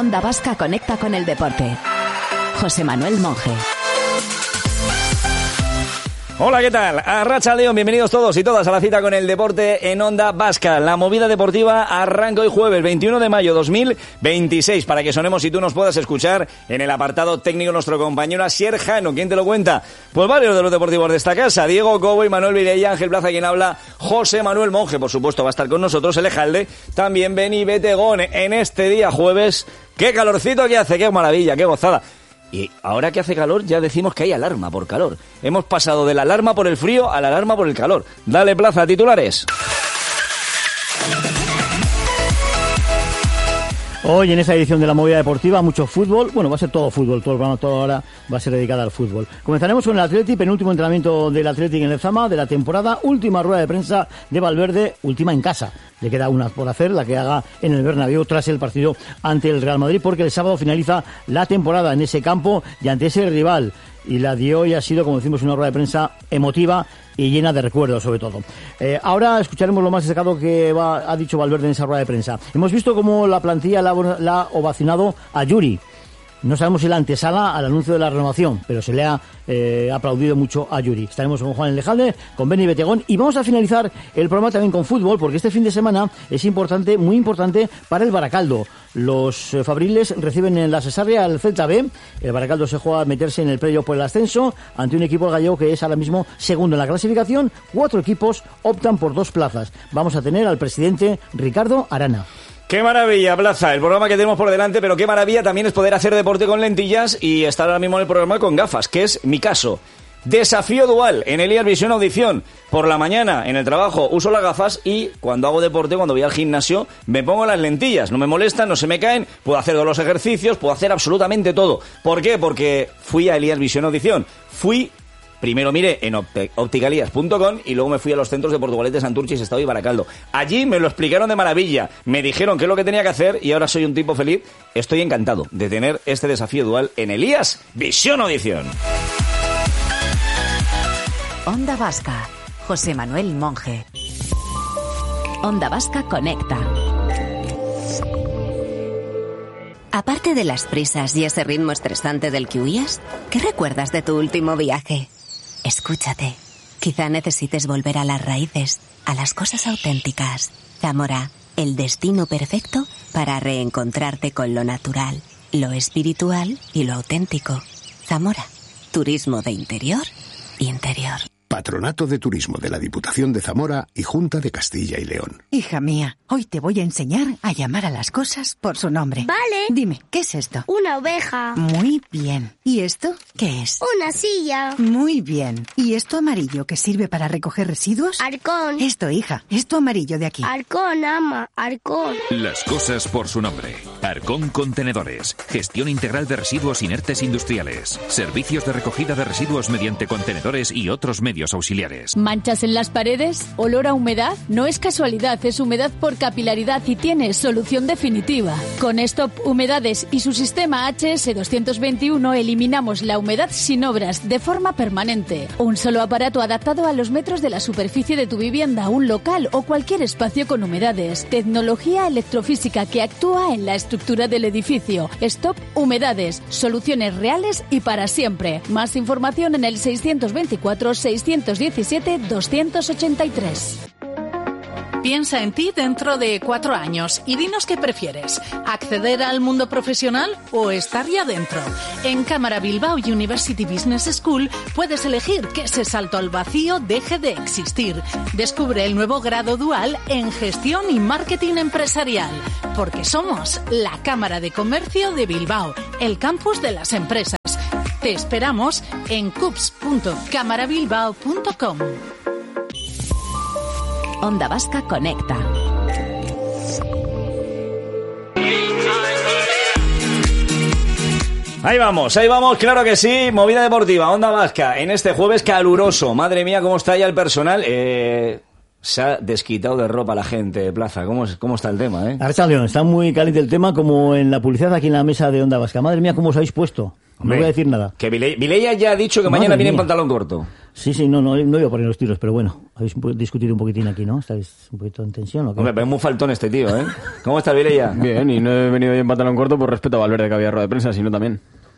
Onda Vasca conecta con el deporte. José Manuel Monje. Hola, ¿qué tal? Arratsaldeon, bienvenidos todos y todas a la cita con el deporte en Onda Vasca. La movida deportiva arranca hoy jueves 21 de mayo 2026 para que sonemos y tú nos puedas escuchar en el apartado técnico nuestro compañero Asier Jano. ¿Quién te lo cuenta? Pues varios de los deportivos de esta casa. Diego Cobo y Manuel Virella, Ángel Plaza, quien habla, José Manuel Monje. Por supuesto va a estar con nosotros el Ejalde, también Beni Betegón en este día jueves. ¡Qué calorcito que hace! ¡Qué maravilla! ¡Qué gozada! Y ahora que hace calor ya decimos que hay alarma por calor. Hemos pasado de la alarma por el frío a la alarma por el calor. Dale, Plaza, titulares. Hoy en esta edición de la movida deportiva mucho fútbol, bueno, va a ser todo fútbol, todo el programa, toda hora va a ser dedicada al fútbol. Comenzaremos con el Atleti, penúltimo entrenamiento del Atleti en el Zama de la temporada, última rueda de prensa de Valverde, última en casa. Le queda una por hacer, la que haga en el Bernabéu tras el partido ante el Real Madrid, porque el sábado finaliza la temporada en ese campo y ante ese rival. Y la de hoy ha sido, como decimos, una rueda de prensa emotiva y llena de recuerdos, sobre todo. Ahora escucharemos lo más destacado que ha dicho Valverde en esa rueda de prensa. Hemos visto cómo la plantilla la ha ovacionado a Yuri. No sabemos si la antesala al anuncio de la renovación, pero se le ha aplaudido mucho a Yuri. Estaremos con Juan Lejalde, con Beni Betegón y vamos a finalizar el programa también con fútbol, porque este fin de semana es importante, muy importante para el Baracaldo. Los fabriles reciben en la Cesarea al Celta B. El Baracaldo se juega a meterse en el playoff por el ascenso ante un equipo gallego que es ahora mismo segundo en la clasificación. 4 equipos optan por 2 plazas. Vamos a tener al presidente Ricardo Arana. ¡Qué maravilla, Plaza! El programa que tenemos por delante, pero qué maravilla también es poder hacer deporte con lentillas y estar ahora mismo en el programa con gafas, que es mi caso. Desafío dual en Elías Visión Audición. Por la mañana en el trabajo uso las gafas y cuando hago deporte, cuando voy al gimnasio, me pongo las lentillas. No me molestan, no se me caen, puedo hacer todos los ejercicios, puedo hacer absolutamente todo. ¿Por qué? Porque fui a Elías Visión Audición. Primero miré en opticalías.com y luego me fui a los centros de Portugalete, Santurce, Sestao y Baracaldo. Allí me lo explicaron de maravilla, me dijeron qué es lo que tenía que hacer y ahora soy un tipo feliz. Estoy encantado de tener este desafío dual en Elías Visión Audición. Onda Vasca, José Manuel Monje. Onda Vasca conecta. Aparte de las prisas y ese ritmo estresante del que huías, ¿qué recuerdas de tu último viaje? Escúchate. Quizá necesites volver a las raíces, a las cosas auténticas. Zamora, el destino perfecto para reencontrarte con lo natural, lo espiritual y lo auténtico. Zamora, turismo de interior. Patronato de Turismo de la Diputación de Zamora y Junta de Castilla y León. Hija mía, hoy te voy a enseñar a llamar a las cosas por su nombre. Vale. Dime, ¿qué es esto? Una oveja. Muy bien. ¿Y esto qué es? Una silla. Muy bien. ¿Y esto amarillo que sirve para recoger residuos? Arcón. Esto, hija, esto amarillo de aquí. Arcón, ama, Arcón. Las cosas por su nombre. Arcón Contenedores. Gestión integral de residuos inertes industriales. Servicios de recogida de residuos mediante contenedores y otros medios auxiliares. ¿Manchas en las paredes? ¿Olor a humedad? No es casualidad, es humedad por capilaridad y tiene solución definitiva. Con Stop Humedades y su sistema HS221 eliminamos la humedad sin obras, de forma permanente. Un solo aparato adaptado a los metros de la superficie de tu vivienda, un local o cualquier espacio con humedades. Tecnología electrofísica que actúa en la estructura del edificio. Stop Humedades. Soluciones reales y para siempre. Más información en el 624-617-283. Piensa en ti dentro de 4 años y dinos qué prefieres, acceder al mundo profesional o estar ya dentro. En Cámara Bilbao University Business School puedes elegir que ese salto al vacío deje de existir. Descubre el nuevo grado dual en Gestión y Marketing Empresarial, porque somos la Cámara de Comercio de Bilbao, el campus de las empresas. Te esperamos en cups.camarabilbao.com. Onda Vasca conecta. Ahí vamos, claro que sí. Movida deportiva, Onda Vasca, en este jueves caluroso. Madre mía, cómo está ya el personal. se ha desquitado de ropa la gente de Plaza. ¿Cómo está el tema, Archa León, está muy caliente el tema, como en la publicidad aquí en la mesa de Onda Vasca. Madre mía, ¿cómo os habéis puesto? Hombre, no voy a decir nada. Que Vilella ya ha dicho que mañana viene en pantalón corto. Sí, no iba a poner los tiros, pero bueno, habéis discutido un poquitín aquí, ¿no? ¿Estáis un poquito en tensión o qué? Hombre, pero es muy faltón este tío, ¿Cómo está Vilella? Bien, y no he venido hoy en pantalón corto por respeto a Valverde, que había rueda de prensa, sino también.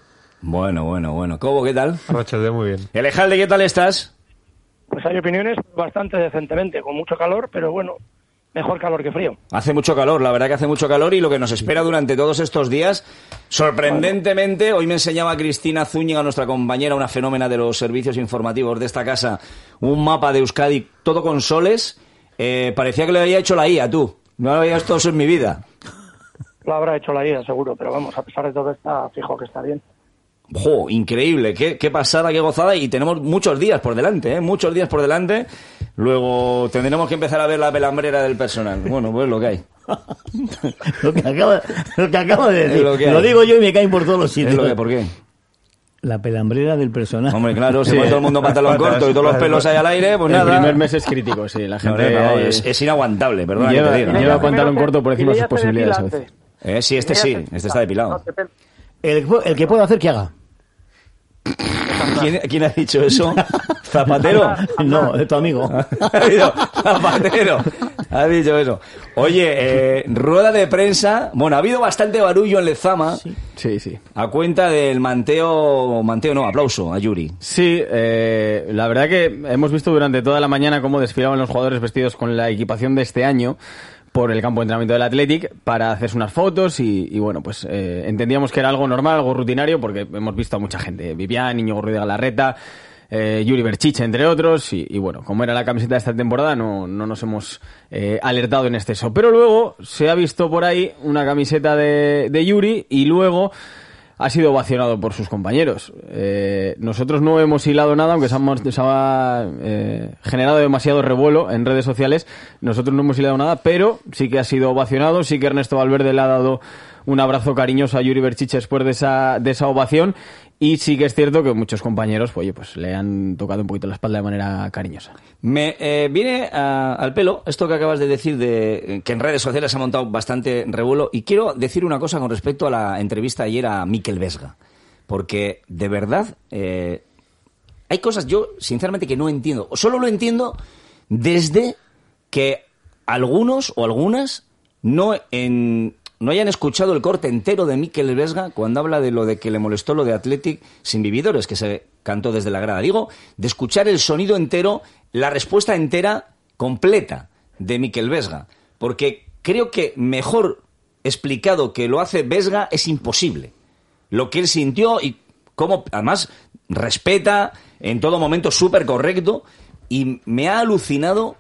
Bueno. Cobo, ¿qué tal? Arrachaldeo, muy bien. ¿Y Alejalde, qué tal estás? Pues hay opiniones bastante decentemente, con mucho calor, pero bueno, mejor calor que frío. Hace mucho calor, la verdad que hace mucho calor, y lo que nos espera durante todos estos días, sorprendentemente, hoy me enseñaba Cristina Zúñiga, nuestra compañera, una fenómena de los servicios informativos de esta casa, un mapa de Euskadi todo con soles. Parecía que lo había hecho la IA, tú. No lo había hecho eso en mi vida. Lo habrá hecho la IA, seguro, pero vamos, a pesar de todo está fijo que está bien. ¡Jo! Increíble, qué pasada, qué gozada, y tenemos muchos días por delante, muchos días por delante. Luego tendremos que empezar a ver la pelambrera del personal. Bueno, pues lo que hay. lo que acaba de decir. Lo digo yo y me caen por todos los sitios. ¿Por qué? La pelambrera del personal. Hombre, claro, si va todo el mundo pantalón corto y todos los pelos ahí al aire, pues nada. El primer mes es crítico, sí, la gente... es inaguantable, perdona que te diga. Lleva pantalón corto por encima de sus posibilidades a veces. Sí, este está depilado. El que puede hacer, que haga. ¿Quién ha dicho eso? ¿Zapatero? No, es tu amigo. Zapatero ha dicho eso. Oye, rueda de prensa. Bueno, ha habido bastante barullo en Lezama. Sí. A cuenta del aplauso a Yuri. Sí, la verdad que hemos visto durante toda la mañana cómo desfilaban los jugadores vestidos con la equipación de este año por el campo de entrenamiento del Athletic para hacerse unas fotos y bueno, pues entendíamos que era algo normal, algo rutinario, porque hemos visto a mucha gente, Vivian, Íñigo Ruiz de Galarreta, Yuri Berchiche, entre otros, y bueno, como era la camiseta de esta temporada, no nos hemos alertado en exceso. Pero luego se ha visto por ahí una camiseta de Yuri y luego ha sido ovacionado por sus compañeros. Nosotros no hemos hilado nada, aunque se ha generado demasiado revuelo en redes sociales. Nosotros no hemos hilado nada, pero sí que ha sido ovacionado, sí que Ernesto Valverde le ha dado un abrazo cariñoso a Yuri Berchiche después de esa ovación, y sí que es cierto que muchos compañeros pues le han tocado un poquito la espalda de manera cariñosa. Me viene al pelo esto que acabas de decir, de que en redes sociales ha montado bastante revuelo, y quiero decir una cosa con respecto a la entrevista ayer a Mikel Vesga, porque de verdad hay cosas yo sinceramente que no entiendo. Solo lo entiendo desde que algunos o algunas no hayan escuchado el corte entero de Mikel Vesga cuando habla de lo de que le molestó lo de Athletic sin vividores, que se cantó desde la grada. Digo, de escuchar el sonido entero, la respuesta entera, completa, de Mikel Vesga. Porque creo que mejor explicado que lo hace Vesga es imposible. Lo que él sintió y cómo, además, respeta en todo momento, súper correcto, y me ha alucinado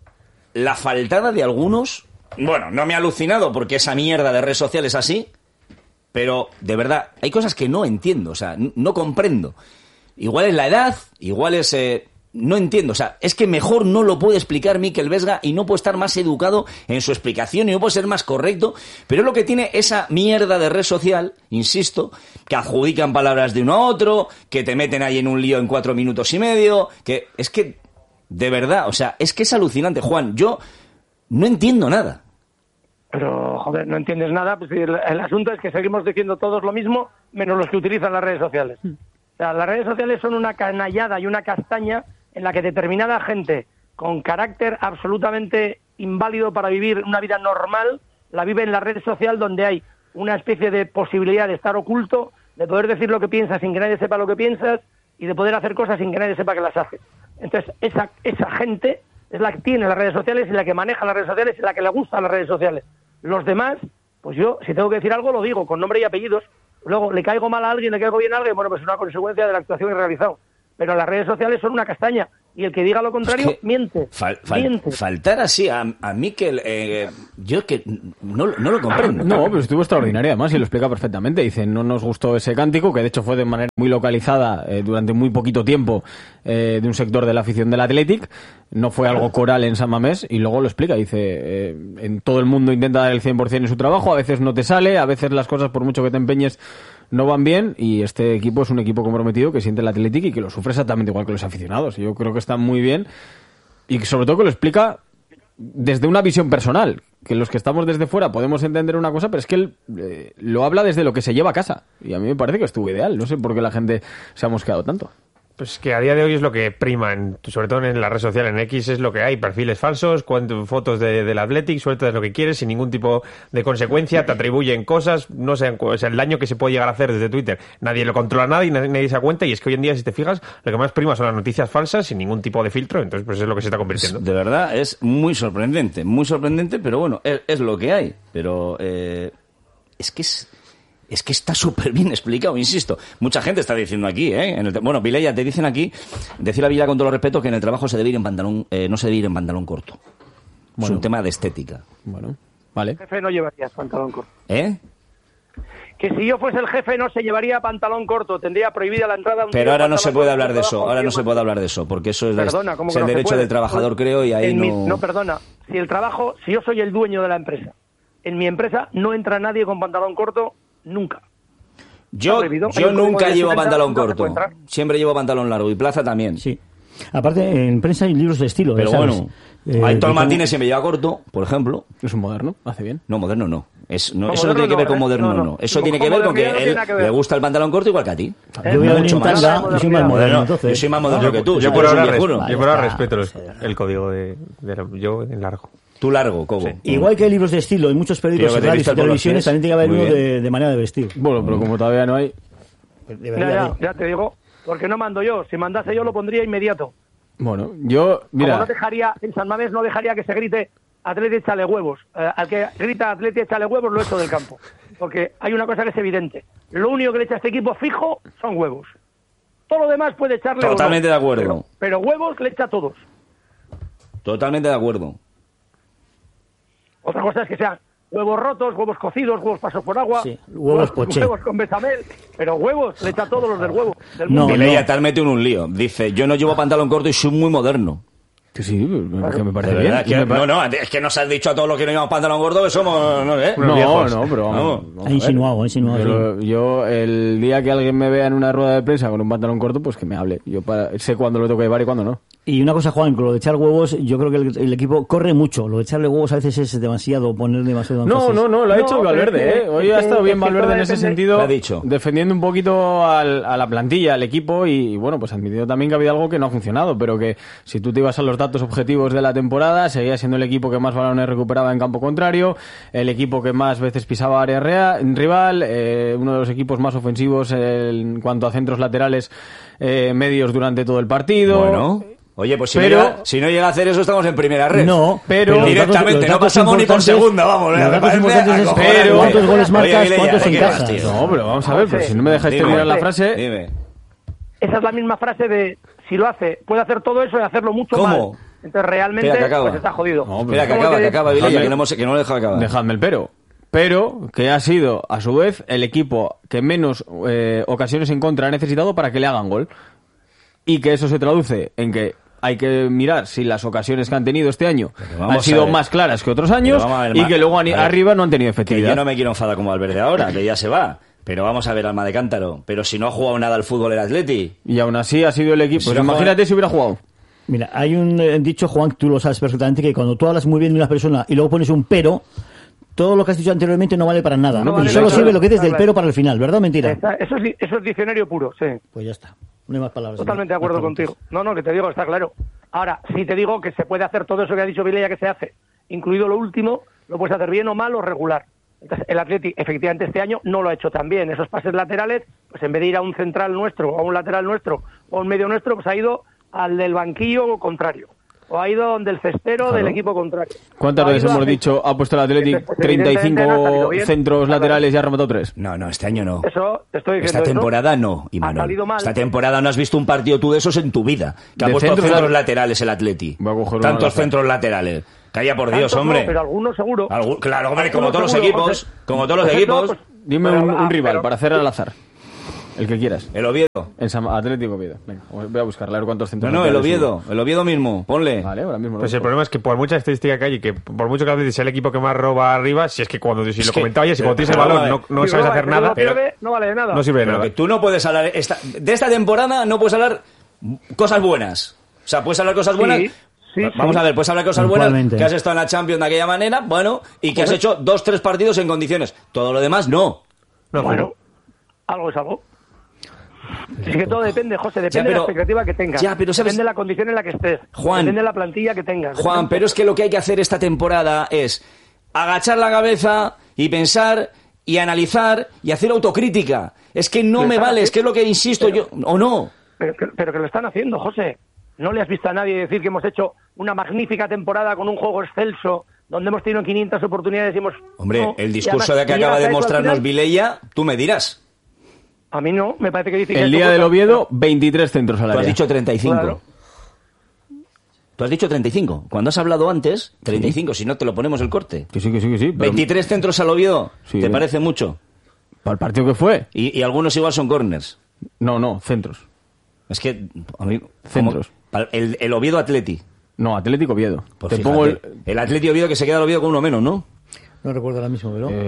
la faltada de algunos. Bueno, no me ha alucinado porque esa mierda de redes sociales es así, pero de verdad, hay cosas que no entiendo, o sea, no comprendo. Igual es la edad, igual es... no entiendo, o sea, es que mejor no lo puede explicar Mikel Vesga y no puede estar más educado en su explicación y no puede ser más correcto, pero es lo que tiene esa mierda de red social, insisto, que adjudican palabras de uno a otro, que te meten ahí en un lío en 4 minutos y medio, que es que, de verdad, o sea, es que es alucinante, Juan, yo no entiendo nada. Pero, joder, no entiendes nada, pues el asunto es que seguimos diciendo todos lo mismo, menos los que utilizan las redes sociales. O sea, las redes sociales son una canallada y una castaña en la que determinada gente con carácter absolutamente inválido para vivir una vida normal, la vive en la red social, donde hay una especie de posibilidad de estar oculto, de poder decir lo que piensas sin que nadie sepa lo que piensas y de poder hacer cosas sin que nadie sepa que las haces. Entonces, esa gente es la que tiene las redes sociales y la que maneja las redes sociales y la que le gustan las redes sociales. Los demás, pues yo, si tengo que decir algo, lo digo con nombre y apellidos. Luego, le caigo mal a alguien, le caigo bien a alguien, bueno, pues es una consecuencia de la actuación que he realizado. Pero las redes sociales son una castaña, y el que diga lo contrario, miente. Miente. Faltar así a Mikel, yo que no lo comprendo. No, pero estuvo extraordinario, además, y lo explica perfectamente. Dice, no nos gustó ese cántico, que de hecho fue de manera muy localizada durante muy poquito tiempo de un sector de la afición del Athletic. No fue algo coral en San Mamés, y luego lo explica. Dice, en todo el mundo intenta dar el 100% en su trabajo, a veces no te sale, a veces las cosas, por mucho que te empeñes, no van bien, y este equipo es un equipo comprometido que siente el Athletic y que lo sufre exactamente igual que los aficionados. Y yo creo que está muy bien, y sobre todo que lo explica desde una visión personal, que los que estamos desde fuera podemos entender una cosa, pero es que él lo habla desde lo que se lleva a casa. Y a mí me parece que estuvo ideal. No sé por qué la gente se ha mosqueado tanto. Pues que a día de hoy es lo que prima, sobre todo en la red social, en X es lo que hay, perfiles falsos, fotos del Athletic, sueltas lo que quieres sin ningún tipo de consecuencia, te atribuyen cosas, no sé, o sea, el daño que se puede llegar a hacer desde Twitter, nadie lo controla nada y nadie se da cuenta, y es que hoy en día, si te fijas, lo que más prima son las noticias falsas sin ningún tipo de filtro, entonces pues es lo que se está convirtiendo. De verdad, es muy sorprendente, pero bueno, es lo que hay, pero es que está súper bien explicado, insisto. Mucha gente está diciendo aquí, bueno, Vilella, te dicen aquí, decir a Vilella con todo el respeto que en el trabajo se debe ir en pantalón, no se debe ir en pantalón corto. Bueno. Es un tema de estética. Bueno, vale. El jefe no llevaría pantalón corto. Que si yo fuese el jefe no se llevaría pantalón corto, tendría prohibida la entrada a un Pero ahora no se puede hablar de eso, porque eso es el derecho del trabajador, creo, y ahí no, perdona, si yo soy el dueño de la empresa, en mi empresa no entra nadie con pantalón corto nunca. Yo nunca llevo pantalón corto, siempre llevo pantalón largo, y Plaza también. Sí. Aparte, en prensa hay libros de estilo. Pero bueno, Aitor Martínez siempre lleva corto, por ejemplo. Es un moderno, hace bien. No, moderno no. Eso no tiene que ver con moderno, no. Eso tiene que ver con que él le gusta el pantalón corto igual que a ti. Yo voy a mucho más. Yo soy más moderno, entonces. Yo soy más moderno que tú. Yo por ahora respeto el código yo en largo. Tú largo, Cobo. Sí. Igual que hay libros de estilo, y muchos periódicos, radios y televisiones, también tiene que haber uno de manera de vestir. Bueno, pero como todavía no hay... Ya te digo, porque no mando yo. Si mandase yo lo pondría inmediato. Bueno, yo... Mira... Como no dejaría, en San Mamés no dejaría que se grite Atleti échale huevos. Al que grita Atleti échale huevos lo echo del campo. Porque hay una cosa que es evidente. Lo único que le echa a este equipo fijo son huevos. Todo lo demás puede echarle... Totalmente de acuerdo. Pero huevos le echa a todos. Totalmente de acuerdo. Otra cosa es que sean huevos rotos, huevos cocidos, huevos pasos por agua, huevos poché, huevos con bechamel, pero huevos le echa a todos los del huevo. Vilella, te has metido en un lío. Dice, yo no llevo pantalón corto y soy muy moderno. Sí, que me parece bien. Es que nos has dicho a todos los que no llevamos pantalón corto que somos, no sé, pero vamos. Ha insinuado. Yo, el día que alguien me vea en una rueda de prensa con un pantalón corto, pues que me hable. Yo sé cuándo lo tengo que llevar y cuándo no. Y una cosa, Juan, con lo de echar huevos, yo creo que el equipo corre mucho. Lo de echarle huevos a veces es demasiado, poner demasiado... No, lo ha hecho Valverde, Hoy ha estado bien Valverde en ese sentido, defendiendo un poquito a la plantilla, al equipo, y bueno, pues admitiendo también que ha habido algo que no ha funcionado, pero que si tú te ibas a los datos objetivos de la temporada, seguía siendo el equipo que más balones recuperaba en campo contrario, el equipo que más veces pisaba área rival, uno de los equipos más ofensivos en cuanto a centros laterales medios durante todo el partido. Bueno... Oye, pues si no llega a hacer eso, estamos en primera red. No, pero directamente, no pasamos ni por segunda, vamos. Pero ¿cuántos goles marcas, cuántos encajas? No, pero vamos a ver, pues si no me dejáis terminar la frase... Dime. Esa es la misma frase de, si lo hace, puede hacer todo eso y hacerlo mucho mal. Entonces realmente, pues está jodido. No, espera, que acaba, Vilella, que no lo deja acabar. Dejadme el pero que ha sido, a su vez, el equipo que menos ocasiones en contra ha necesitado para que le hagan gol. Y que eso se traduce en que hay que mirar si las ocasiones que han tenido este año han sido más claras que otros años y que luego arriba no han tenido efectividad. Que yo no me quiero enfadar como Valverde ahora, que ya se va. Pero vamos a ver Alma de Cántaro. Pero si no ha jugado nada al fútbol el Atleti. Y aún así ha sido el equipo. Pues imagínate si hubiera jugado. Mira, hay un dicho, Juan, tú lo sabes perfectamente, que cuando tú hablas muy bien de una persona y luego pones un pero, todo lo que has dicho anteriormente no vale para nada. Y solo sirve lo que dices del pero para el final, ¿verdad o mentira? Eso es diccionario puro, sí. Pues ya está. No hay más palabras. Totalmente de acuerdo contigo. No, que te digo, está claro. Ahora, sí te digo que se puede hacer todo eso que ha dicho Vilella que se hace, incluido lo último, lo puedes hacer bien o mal o regular. Entonces, el Atleti, efectivamente, este año no lo ha hecho tan bien. Esos pases laterales, pues en vez de ir a un central nuestro, o a un lateral nuestro, o a un medio nuestro, pues ha ido al del banquillo contrario. O ha ido donde el cestero del equipo contrario. ¿Cuántas veces hemos dicho ha puesto el Athletic 35 centros laterales y ha rematado 3? No, este año no. Eso te estoy diciendo. Esta temporada no, Imanol. Esta temporada no has visto un partido tú de esos en tu vida. Que ha puesto centros laterales el Athletic. Tantos centros laterales. Calla por Dios, hombre. Pero algunos seguro. Claro, hombre, como todos los equipos. Como todos los equipos. Dime un rival para hacer al azar. El que quieras. El Oviedo. Atlético Oviedo. Venga, voy a buscarle a ver cuántos centros. No, el Oviedo mismo. Ponle. Vale, ahora mismo. Pues el problema es que por mucha estadística que hay y que por mucho que Atleti sea el equipo que más roba arriba, si es que cuando lo comentaba ya, si cuando tienes el balón no sabes hacer nada, no vale de nada. No sirve de nada. Que tú no puedes hablar de esta temporada, no puedes hablar cosas buenas. O sea, puedes hablar cosas buenas. Sí, Vamos a ver, pues habla de cosas buenas, Puntualmente. que has estado en la Champions de aquella manera, bueno, y que has hecho 2-3 partidos en condiciones. Todo lo demás, no. Bueno, algo es algo. Es que todo depende, José, depende de la expectativa que tengas. Ya, pero ¿sabes? Depende de la condición en la que estés. Juan, depende de la plantilla que tengas. Juan, pero es que lo que hay que hacer esta temporada es agachar la cabeza y pensar y analizar y hacer autocrítica. Es que no me vale, es que es lo que insisto yo, ¿o no? Pero que lo están haciendo, José. No le has visto a nadie decir que hemos hecho una magnífica temporada con un juego excelso, donde hemos tenido 500 oportunidades y hemos... Hombre, no, el discurso y de que además, acaba de llegas a eso al mostrarnos final. Vilella, tú me dirás. A mí no, me parece que dice que El esto día del cosa- Oviedo, 23 centros al Tú área. has dicho 35. Claro. Tú has dicho 35. Cuando has hablado antes, 35, si no te lo ponemos el corte. Que sí. Pero 23 centros al Oviedo, Sí. ¿te parece mucho? ¿Para el partido que fue? Y algunos igual son corners. No, centros. Es que, a mí... Centros. El Oviedo Atleti. No, Atlético Oviedo. Pues Te fíjate, pongo el Atleti Oviedo que se queda el Oviedo con uno menos, ¿no? No recuerdo ahora mismo, pero...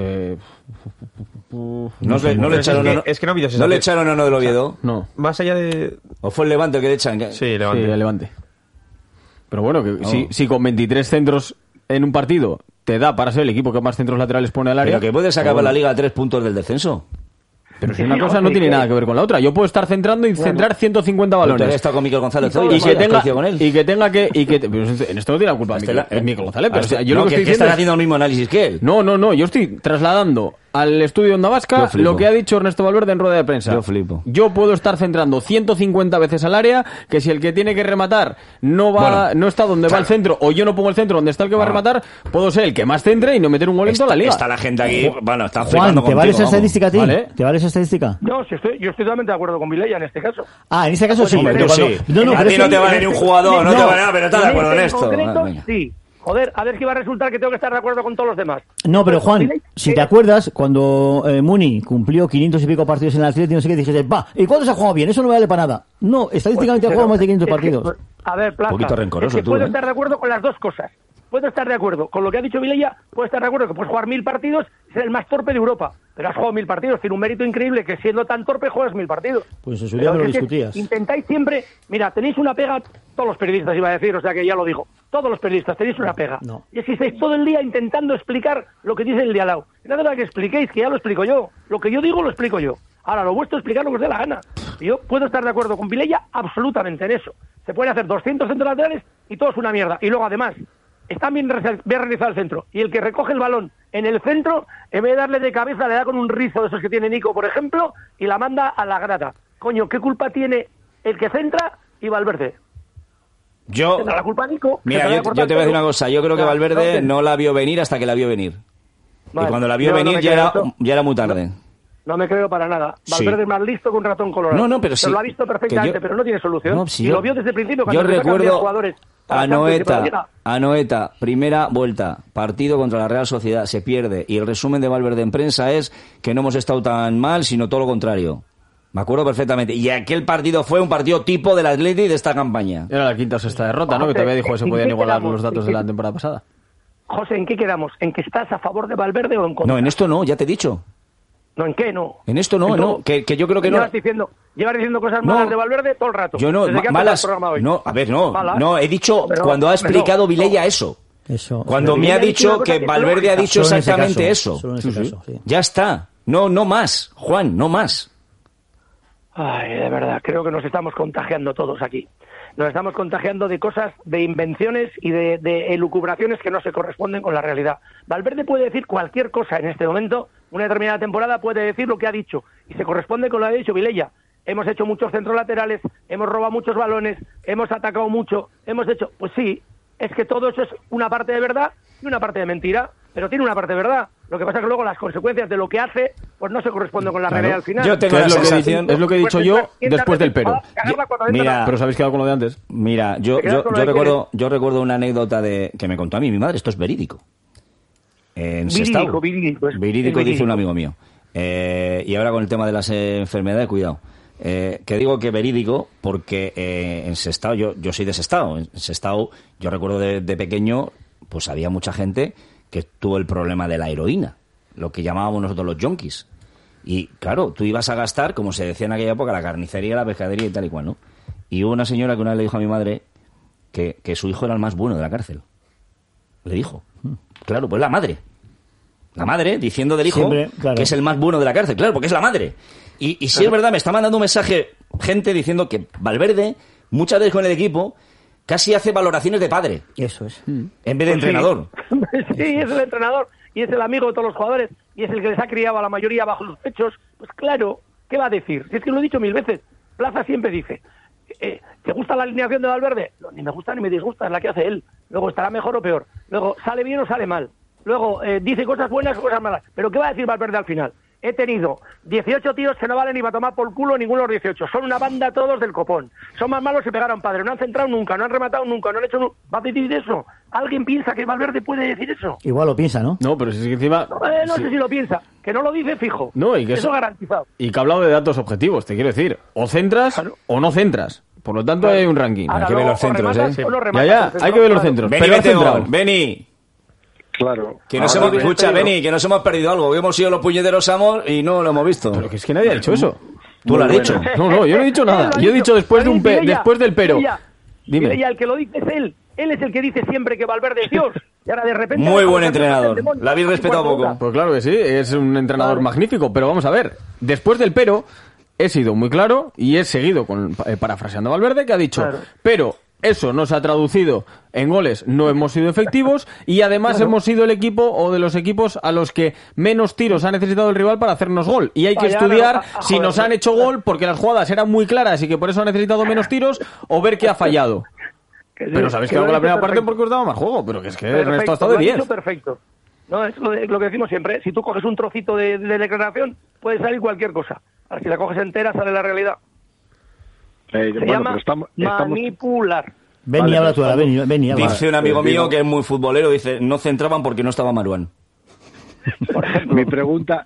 No le echaron es que no ha habido ¿No le echaron a uno del Oviedo? No. Más allá de... ¿O fue el Levante el que le echan? Sí, Levante. Sí, el Levante. Pero bueno, que No. si con 23 centros en un partido te da para ser el equipo que más centros laterales pone al área... Pero que puedes acabar bueno. la liga a 3 puntos del descenso. Pero si una cosa no tiene nada que ver con la otra. Yo puedo estar centrando y centrar 150 Tú balones. has estado con Miquel González Y hoy, que has tenga coincidido con él. pero en esto no tiene la culpa Miquel González, pero o sea, yo no, lo que estoy que diciendo estás es- haciendo el mismo análisis que él. No, yo estoy trasladando al estudio Onda Yo Vasca flipo. lo que ha dicho Ernesto Valverde en rueda de prensa. Yo flipo. Yo puedo estar centrando 150 veces al área, que si el que tiene que rematar no Bueno, está donde va el centro, o yo no pongo el centro donde está el que va a rematar, puedo ser el que más centre y no meter un gol en toda la liga. Está la gente aquí, bueno, están Juan, flipando ¿te vale esa contigo, vamos. estadística a ti? Vale. ¿Te vale esa estadística? No, yo estoy totalmente de acuerdo con Vilella en este caso. Ah, en este caso sí. Hombre, pero tú cuando- sí. No, A pero ti es no que- te vale ni un jugador, no te vale nada, pero estás de acuerdo en este esto. concreto, Ah, venga. sí. Joder, a ver si va a resultar que tengo que estar de acuerdo con todos los demás. No, pero Juan, Vilella, si te acuerdas, cuando Muni cumplió 500 y pico partidos en el Atlético, no sé qué, dijiste, va, ¿y cuántos ha jugado bien? Eso no me vale para nada. No, estadísticamente ha Pues, jugado más de 500 es que, partidos. pues, a ver, Plaza, Un poquito rencoroso es que tú, puedo ¿eh? estar de acuerdo con las dos cosas. Puedo estar de acuerdo con lo que ha dicho Vilella, puedo estar de acuerdo que puedes jugar 1000 partidos y ser el más torpe de Europa. Pero has jugado 1000 partidos, tiene un mérito increíble que siendo tan torpe juegas 1000 partidos. Pues en su día me lo es que discutías. Intentáis siempre, mira, tenéis una pega, todos los periodistas iba a decir, o sea que ya lo digo, todos los periodistas tenéis una pega. No. Y es que estáis todo el día intentando explicar lo que dice el de al lado. No hace falta que expliquéis, que ya lo explico yo. Lo que yo digo lo explico yo. Ahora, lo vuestro es explicar lo que os dé la gana. Y yo puedo estar de acuerdo con Vilella absolutamente en eso. Se pueden hacer 200 centros laterales y todo es una mierda. Y luego, además, está bien realizado el centro. Y el que recoge el balón en el centro, en vez de darle de cabeza, le da con un rizo de esos que tiene Nico, por ejemplo, y la manda a la grada. Coño, ¿qué culpa tiene el que centra y Valverde? Yo, Tendrá la culpa Nico. que mira, se vaya yo a cortar te voy a decir el una pelo. cosa. Yo creo que Ya, Valverde no, no la vio venir hasta que la vio venir. Vale, Y cuando la vio yo no venir me ya creo era, eso. ya era muy tarde. No me creo para nada. Sí. Valverde es más listo que un ratón colorado. No, pero sí. lo ha visto perfectamente, Que yo- pero no tiene solución. No, si y yo- lo vio desde el principio Yo cuando empezó a cambiar recuerdo jugadores. a Noeta, primera vuelta, partido contra la Real Sociedad, se pierde. Y el resumen de Valverde en prensa es que no hemos estado tan mal, sino todo lo contrario. Me acuerdo perfectamente. Y aquel partido fue un partido tipo del Atleti de esta campaña. Era la quinta o sexta derrota, ¿no? Que todavía dijo que se ¿en podían qué igualar quedamos? los datos de la temporada pasada. José, ¿en qué quedamos? ¿En que estás a favor de Valverde o en contra? No, en esto no, ya te he dicho. No, ¿en qué no? En esto no, En todo. no. Que yo creo que no. Llevas diciendo cosas No. malas de Valverde todo el rato. Yo no, desde que ha empezado malas. el programa hoy. No, a ver, no. Malas. No, he dicho Pero- cuando ha pero explicado no, Vilella no. eso. Eso. Cuando Pero me ha Vilella ha dicho una dicho cosa que que es Valverde ha lógica. dicho Solo en ese exactamente caso, eso. solo en ese caso, sí. Ya está. No, no más, Juan, no más. Ay, de verdad, creo que nos estamos contagiando todos aquí. Nos estamos contagiando de cosas, de invenciones y de elucubraciones que no se corresponden con la realidad. Valverde puede decir cualquier cosa en este momento, una determinada temporada puede decir lo que ha dicho, y se corresponde con lo que ha dicho Vilella. Hemos hecho muchos centros laterales, hemos robado muchos balones, hemos atacado mucho, hemos hecho... Pues sí, es que todo eso es una parte de verdad y una parte de mentira, pero tiene una parte de verdad. Lo que pasa es que luego las consecuencias de lo que hace pues no se corresponden con la realidad al final. Yo tengo Es la lo que sensación... es lo que he dicho yo después del pero. Mira, Pero os habéis quedado con lo de antes. Mira, yo recuerdo una anécdota que me contó a mí mi madre, esto es verídico. En Sestao. Verídico dice un amigo mío. Y ahora con el tema de las enfermedades, cuidado. Que digo que verídico porque en Sestao, yo soy de Sestao. En Sestao, yo recuerdo de pequeño, pues había mucha gente que tuvo el problema de la heroína, lo que llamábamos nosotros los yonkis. Y claro, tú ibas a gastar, como se decía en aquella época, la carnicería, la pescadería y tal y cual, ¿no? Y hubo una señora que una vez le dijo a mi madre que su hijo era el más bueno de la cárcel. Le dijo. Claro, pues la madre. La madre diciendo del hijo Siempre, claro, que es el más bueno de la cárcel. Claro, porque es la madre. Y sí es verdad, me está mandando un mensaje gente diciendo que Valverde, muchas veces con el equipo, casi hace valoraciones de padre. Eso es. En vez de entrenador. Sí, es el entrenador y es el amigo de todos los jugadores y es el que les ha criado a la mayoría bajo sus pechos. Pues claro, ¿qué va a decir? Si es que lo he dicho 1000 veces. Plaza siempre dice, ¿te gusta la alineación de Valverde? No, ni me gusta ni me disgusta, es la que hace él. Luego estará mejor o peor. Luego sale bien o sale mal. Luego dice cosas buenas o cosas malas. ¿Pero qué va a decir Valverde al final? He tenido 18 tíos que no valen ni para tomar por culo ninguno de los 18. Son una banda todos del copón. Son más malos que pegar a un padre. No han centrado nunca, no han rematado nunca, no han hecho... ¿Va a decir eso? ¿Alguien piensa que Valverde puede decir eso? Igual lo piensa, ¿no? No, pero si es que encima... No sé si lo piensa. Que no lo dice fijo. No, y que eso garantizado. Y que ha hablado de datos objetivos, te quiero decir. O centras o no centras. Por lo tanto hay un ranking. Hay que ver los centros, Hay que ver los centros. Beni, vete gol. Beni. Claro. Que nos hemos, escucha, Beni, que nos hemos perdido algo. Que hemos sido los puñeteros amos y no lo hemos visto. Pero que es que nadie ha dicho eso. ¿Tú lo has dicho? No, yo no he dicho nada. Yo he dicho después del pero. Dime. Y el que lo dice es él. Él es el que dice siempre que Valverde es Dios. Y ahora de repente... Muy buen entrenador. La habéis respetado poco. Pues claro que sí, es un entrenador magnífico. Pero vamos a ver, después del pero, he sido muy claro y he seguido parafraseando a Valverde, que ha dicho, pero... Eso no se ha traducido en goles, no hemos sido efectivos y además hemos sido el equipo o de los equipos a los que menos tiros ha necesitado el rival para hacernos gol. Y hay que estudiar si nos han hecho gol porque las jugadas eran muy claras y que por eso ha necesitado menos tiros o ver qué ha fallado. Pero sabéis que hago la primera parte porque os daba más juego, pero que es que el resto ha estado de 10. Perfecto. No, es lo que decimos siempre. Si tú coges un trocito de declaración, puede salir cualquier cosa. Ahora, si la coges entera, sale la realidad. Se llama manipular. Beni, habla tú ahora, Beni. Dice un amigo mío que es muy futbolero, dice, no centraban porque no estaba Maruán. Mi pregunta,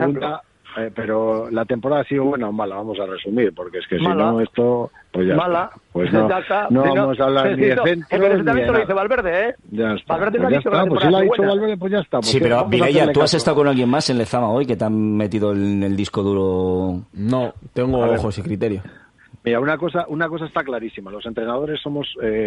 pero la temporada ha sido buena o mala, vamos a resumir, porque es que mala. Si no esto, pues ya mala. Está. Pues no vamos a hablar ni de centro. Pero eso también lo dice Valverde, ¿eh? Ya está. Valverde pues ha dicho pues si lo ha dicho Valverde, pues ya está. Pues sí, pero Mireia, ¿tú has estado con alguien más en Lezama hoy que te han metido en el disco duro? No, tengo ojos y criterio. Mira, una cosa está clarísima. Los entrenadores somos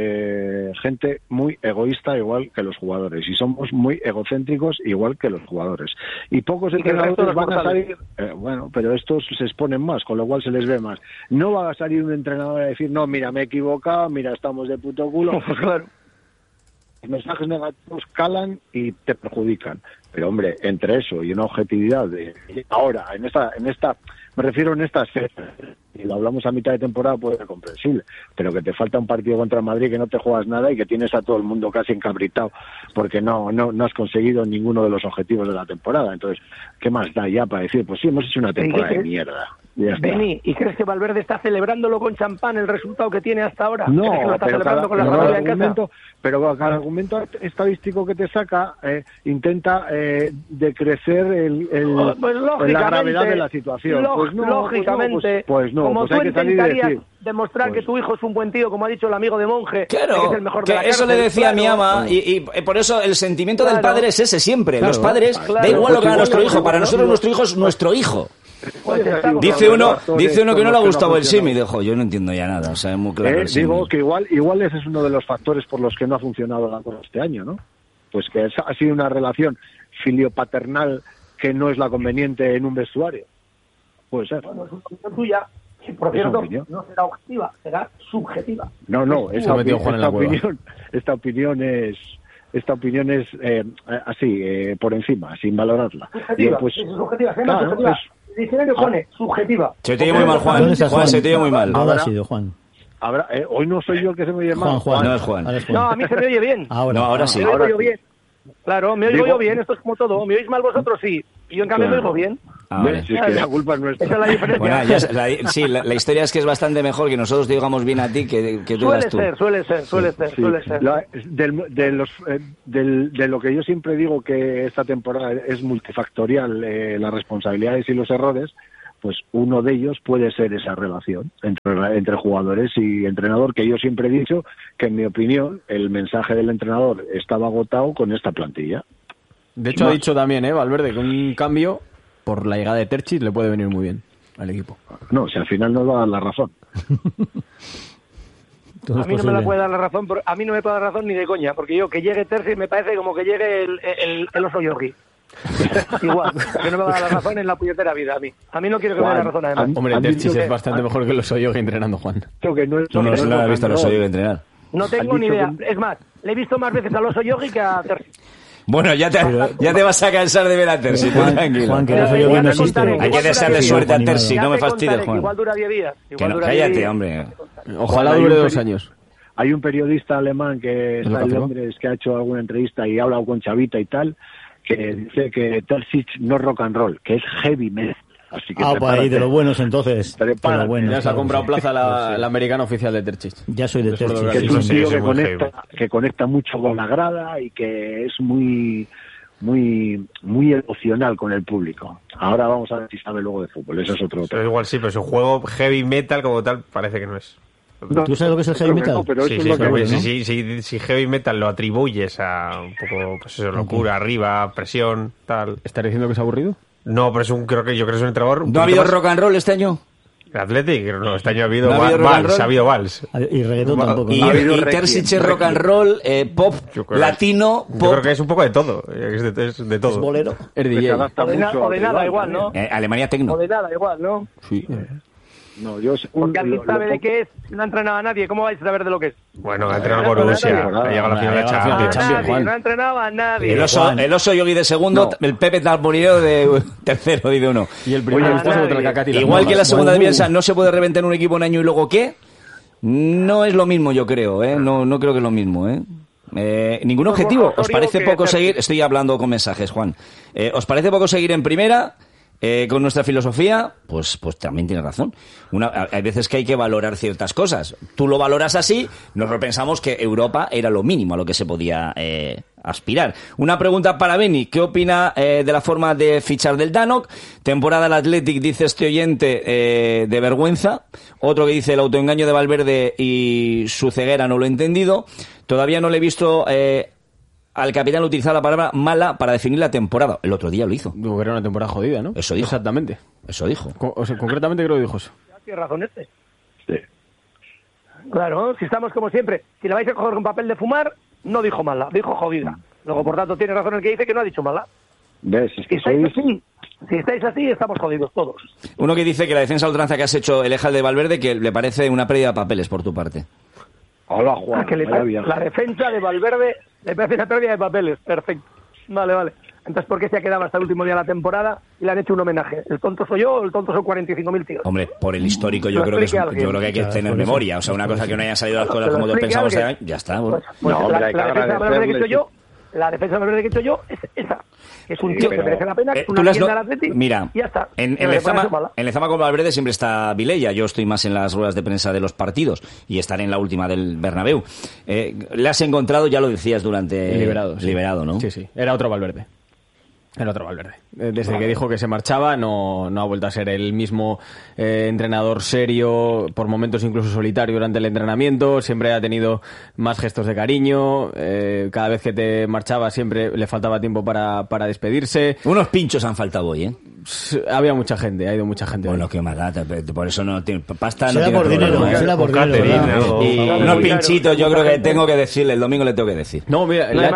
gente muy egoísta, igual que los jugadores, y somos muy egocéntricos, igual que los jugadores. Y pocos entrenadores van a salir, pero estos se exponen más, con lo cual se les ve más. No va a salir un entrenador a decir, no, mira, me he equivocado, mira, estamos de puto culo. Pues claro. Los mensajes negativos calan y te perjudican. Pero, hombre, entre eso y una objetividad de ahora, en esta me refiero en estas fechas, y lo hablamos a mitad de temporada, puede ser comprensible, pero que te falta un partido contra Madrid, que no te juegas nada y que tienes a todo el mundo casi encabritado porque no has conseguido ninguno de los objetivos de la temporada. Entonces, ¿qué más da ya para decir? Pues sí, hemos hecho una temporada de mierda. Beni, ¿y crees que Valverde está celebrándolo con champán el resultado que tiene hasta ahora? No, ¿crees que lo está celebrando con la familia en casa? Pero cada argumento estadístico que te saca intenta decrecer la gravedad de la situación. Lógicamente, como tú intentarías demostrar que tu hijo es un buen tío, como ha dicho el amigo de Monje, claro, que es el mejor de la cárcel, eso le decía a mi ama, y por eso el sentimiento del padre es ese siempre. Los padres, da igual lo que haga nuestro hijo, para nosotros nuestro hijo es nuestro hijo. Dice uno que no le ha gustado el sim y dijo, yo no entiendo ya nada, o sea, es muy claro. Digo que igual ese es uno de los factores por los que no ha funcionado la cosa este año, ¿no? Pues que ha sido una relación filio-paternal que no es la conveniente en un vestuario. Puede ser. Bueno, es una opinión tuya, que por cierto no será objetiva, será subjetiva. No, esta opinión es así, por encima, sin valorarla. Subjetiva, subjetiva, subjetiva. El diccionario pone subjetiva. Se te oye muy mal, Juan. Se te oye muy mal. Ahora ha sido Juan. Hoy no soy yo el que se me oye mal. Juan. No es Juan. No, a mí se me oye bien. Ahora sí. Me oigo yo bien. Claro, me oigo yo bien, esto es como todo. ¿Me oís mal vosotros? Sí. Y yo en cambio me oigo bien. Vale. Si es que la culpa es nuestra. Esa es la diferencia. Bueno, la historia es que es bastante mejor que nosotros te digamos bien a ti que tú digas tú. Suele ser. De lo que yo siempre digo que esta temporada es multifactorial, las responsabilidades y los errores, pues uno de ellos puede ser esa relación entre jugadores y entrenador, que yo siempre he dicho que, en mi opinión, el mensaje del entrenador estaba agotado con esta plantilla. De hecho, ha dicho también, Valverde, que un cambio por la llegada de Terchis le puede venir muy bien al equipo. No, si al final nos va a dar la razón. A mí no me la puede dar la razón, a mí no me puede dar razón ni de coña, porque yo que llegue Terzic me parece como que llegue el oso Yogi. Igual, que no me va a dar la razón en la puñetera vida a mí. A mí no quiero que me dé la razón además. Hombre, Terzic es bastante mejor que el oso Yogi entrenando, Juan. Creo que no es Tú no se lo has visto al oso Yogi entrenar. No tengo ni idea. Es más, le he visto más veces al oso Yogi que a Terzic. Bueno, ya te vas a cansar de ver a Terzic, tranquilo. Juan, que el oso Yogi no existe. Hay que desearle suerte a Terzic, no me fastidies, Juan. Igual dura 10 días. Cállate, hombre. Ojalá dure 2 años. Hay un periodista alemán que está en Londres que ha hecho alguna entrevista y ha hablado con Chavita y tal, que dice que Terzic no es rock and roll, que es heavy metal. Así que pues ahí, de los buenos entonces. De los buenos, ya se ha comprado plaza la americana oficial de Terzic. Ya soy de Terzic. Que es un tío que conecta mucho con la grada y que es muy emocional con el público. Ahora vamos a ver si sabe luego de fútbol, eso es otro tema. Pero igual sí, pero su juego heavy metal como tal parece que no es. ¿Tú sabes lo que es el heavy metal? No, pero eso es lo que bueno, si heavy metal lo atribuyes a un poco, pues eso, locura, arriba, presión, tal. ¿Estás diciendo que es aburrido? No, pero yo creo que es un entrenador. ¿No ha habido rock and roll este año? El Athletic, no, este año ha habido vals, ha habido vals. Y reggaetón tampoco. Y Terzic es rock and roll, pop, latino, pop. Yo creo que es un poco de todo, es de todo. Es bolero. Es DJ. O de nada igual, ¿no? Alemania Tecno. O de nada igual, ¿no? Sí. No, yo sé, porque alguien sabe de qué es, no ha entrenado a nadie, ¿cómo vais a saber de lo que es? Bueno, ha entrenado por Borussia, ha llegado a la final de Champions. No ha entrenado a nadie. El oso Yogi de segundo, el Pepe Talmonillo de tercero, dice uno. Y el primer amistoso contra el Cacati. Igual que la segunda de Bielsa no se puede reventar un equipo un año y luego ¿qué? No es lo mismo, yo creo, ¿eh? No creo que es lo mismo, ¿eh? ¿Ningún objetivo? ¿Os parece poco seguir? Estoy hablando con mensajes, Juan. ¿Os parece poco seguir en primera? Con nuestra filosofía, pues también tienes razón. Hay veces que hay que valorar ciertas cosas. Tú lo valoras así, nosotros pensamos que Europa era lo mínimo a lo que se podía aspirar. Una pregunta para Beni. ¿Qué opina de la forma de fichar del Danok? Temporada del Athletic, dice este oyente, de vergüenza. Otro que dice el autoengaño de Valverde y su ceguera no lo he entendido. Todavía no le he visto... al capitán utilizar la palabra mala para definir la temporada. El otro día lo hizo. Digo que era una temporada jodida, ¿no? Eso dijo. Exactamente. Eso dijo. Concretamente creo que dijo eso. Tiene razón este. Sí. Claro, si estamos como siempre. Si le vais a coger con papel de fumar, no dijo mala, dijo jodida. Luego, por tanto, tiene razón el que dice que no ha dicho mala. ¿Ves? Es que si estáis así, estamos jodidos todos. Uno que dice que la defensa a ultranza que has hecho el Ejal de Valverde, que le parece una pérdida de papeles por tu parte. Hola, Juan. La defensa de Valverde le parece una pérdida de papeles. Perfecto. Vale. Entonces, ¿por qué se ha quedado hasta el último día de la temporada y le han hecho un homenaje? ¿El tonto soy yo o el tonto son 45.000 tíos? Hombre, por el histórico yo creo que hay que tener memoria. O sea, una cosa que no hayan salido las cosas como todos pensamos, ya está. Bueno. La defensa de Valverde que he hecho yo es esa. Es un tío que merece la pena, que es una leyenda del Athletic. Mira, y ya está. En Lezama con Valverde siempre está Vilella. Yo estoy más en las ruedas de prensa de los partidos y estaré en la última del Bernabéu. Le has encontrado, ya lo decías durante... Liberado, ¿no? Sí. Era otro Valverde. Desde que dijo que se marchaba no ha vuelto a ser el mismo entrenador serio, por momentos incluso solitario durante el entrenamiento. Siempre ha tenido más gestos de cariño. Cada vez que te marchaba siempre le faltaba tiempo para despedirse. Unos pinchos han faltado hoy, ¿eh? Había mucha gente, ha ido mucha gente. Bueno, qué más da, por eso no tiene pasta. Será por dinero, será por dinero. Y unos pinchitos yo creo que tengo que decirle, el domingo le tengo que decir. No, mira, le ha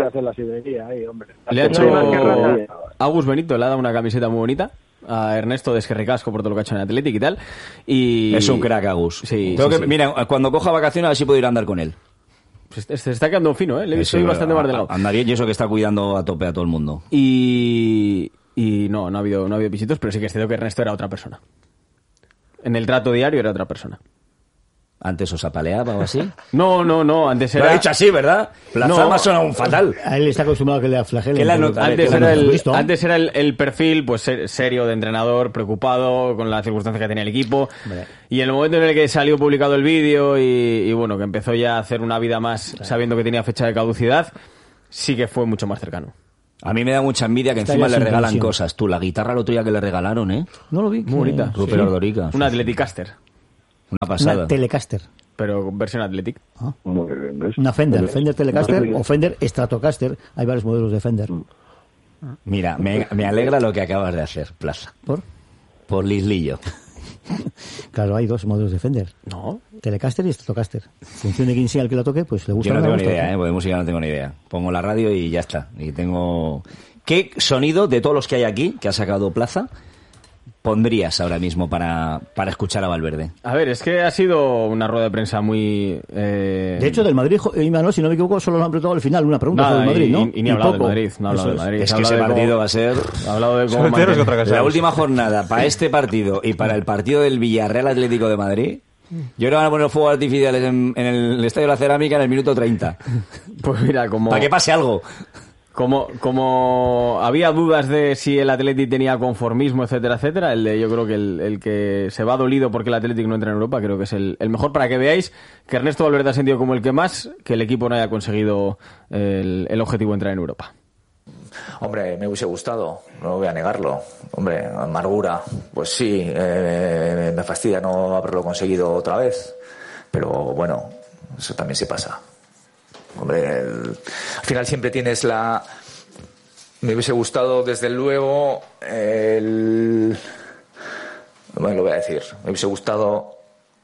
hecho... Agus Benito le ha dado una camiseta muy bonita a Ernesto de Esquerricasco por todo lo que ha hecho en Athletic y tal. Y... Es un crack, Agus. Sí. Mira, cuando coja vacaciones a ver si puedo ir a andar con él. Se está quedando fino, ¿eh? Le he visto bastante más delgado. Anda bien y eso que está cuidando a tope a todo el mundo. Y no ha habido visitos, pero sí que es cierto que Ernesto era otra persona. En el trato diario era otra persona. ¿Antes os apaleaba o así? No, antes era... Lo ha dicho así, ¿verdad? La fama suena un fatal. A él está acostumbrado a que le flagelen. Antes era el perfil pues serio de entrenador, preocupado con la circunstancia que tenía el equipo. Hombre. Y en el momento en el que salió publicado el vídeo y bueno, que empezó ya a hacer una vida más sabiendo que tenía fecha de caducidad, sí que fue mucho más cercano. A mí me da mucha envidia que encima le regalan cosas. Tú, la guitarra lo tuya que le regalaron, ¿eh? No lo vi. Muy bonita. Rupert Ordorica. Una Atleticaster. Una pasada. Una Telecaster. Pero versión Athletic. Una Fender. Fender Telecaster o Fender Stratocaster. Hay varios modelos de Fender. Mira, me alegra lo que acabas de hacer, Plaza. ¿Por? Por Lislillo. Claro, hay dos modelos de Fender. No. Telecaster y Stratocaster. Función de quien sea el que lo toque, pues le gusta. Yo no tengo ni idea, porque de música no tengo ni idea. Pongo la radio y ya está. Y tengo... ¿Qué sonido de todos los que hay aquí, que ha sacado Plaza, pondrías ahora mismo para escuchar a Valverde? A ver, es que ha sido una rueda de prensa muy... De hecho, del Madrid, Imanol, si no me equivoco, solo lo han preguntado al final, una pregunta sobre el Madrid, ¿no? Y ni ha hablado del Madrid, no ha hablado del Madrid. Es que ese partido va a ser... Ha hablado de cómo la última jornada para este partido y para el partido del Villarreal Atlético de Madrid... Yo creo que van a poner los fuegos artificiales en el Estadio de la Cerámica en el minuto 30. Pues mira, como... Para que pase algo. Como había dudas de si el Athletic tenía conformismo, etcétera, etcétera, yo creo que el que se va dolido porque el Athletic no entra en Europa, creo que es el mejor, para que veáis que Ernesto Valverde ha sentido como el que más que el equipo no haya conseguido el objetivo de entrar en Europa. Hombre, me hubiese gustado, no voy a negarlo. Hombre, amargura, pues sí, me fastidia no haberlo conseguido otra vez. Pero bueno, eso también se pasa. Hombre, al final siempre tienes me hubiese gustado, desde luego, bueno, lo voy a decir. Me hubiese gustado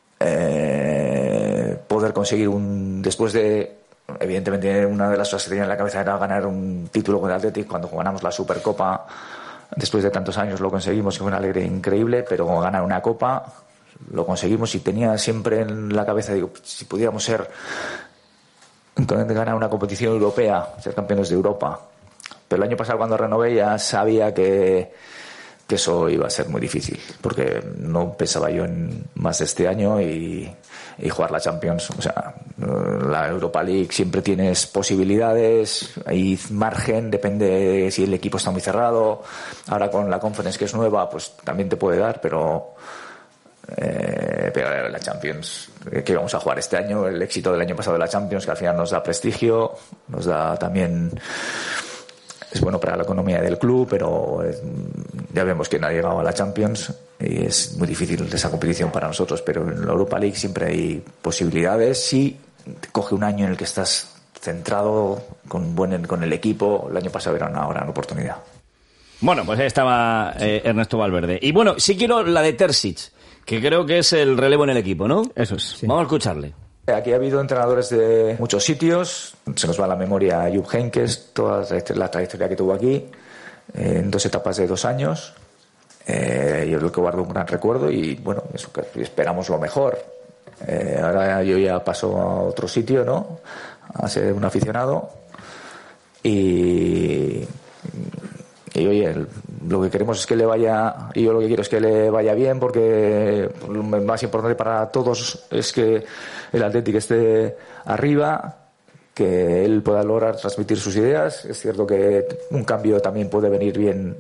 poder conseguir después de... Evidentemente, una de las cosas que tenía en la cabeza era ganar un título con el Athletic. Cuando ganamos la Supercopa, después de tantos años lo conseguimos, que fue una alegría increíble, pero ganar una Copa lo conseguimos y tenía siempre en la cabeza, digo, si pudiéramos ganar una competición europea, ser campeones de Europa. Pero el año pasado, cuando renové, ya sabía que eso iba a ser muy difícil, porque no pensaba yo en más de este año y jugar la Champions. O sea, la Europa League siempre tienes posibilidades, hay margen, depende de si el equipo está muy cerrado. Ahora con la Conference, que es nueva, pues también te puede dar, pero la Champions que vamos a jugar este año, el éxito del año pasado de la Champions, que al final nos da prestigio, nos da también... Es bueno para la economía del club, pero ya vemos que no ha llegado a la Champions y es muy difícil esa competición para nosotros. Pero en la Europa League siempre hay posibilidades si coge un año en el que estás centrado con el equipo. El año pasado era una gran oportunidad. Bueno, pues ahí estaba Ernesto Valverde. Y bueno, sí quiero la de Terzic, que creo que es el relevo en el equipo, ¿no? Eso es. Sí. Vamos a escucharle. Aquí ha habido entrenadores de muchos sitios. Se nos va a la memoria a Jupp Heynckes, toda la trayectoria que tuvo aquí, en 2 etapas de 2 años. Yo creo que guardo un gran recuerdo y, bueno, eso que esperamos lo mejor. Ahora yo ya paso a otro sitio, ¿no? A ser un aficionado. Y oye, lo que queremos es que le vaya, y yo lo que quiero es que le vaya bien, porque lo más importante para todos es que el Athletic esté arriba, que él pueda lograr transmitir sus ideas. Es cierto que un cambio también puede venir bien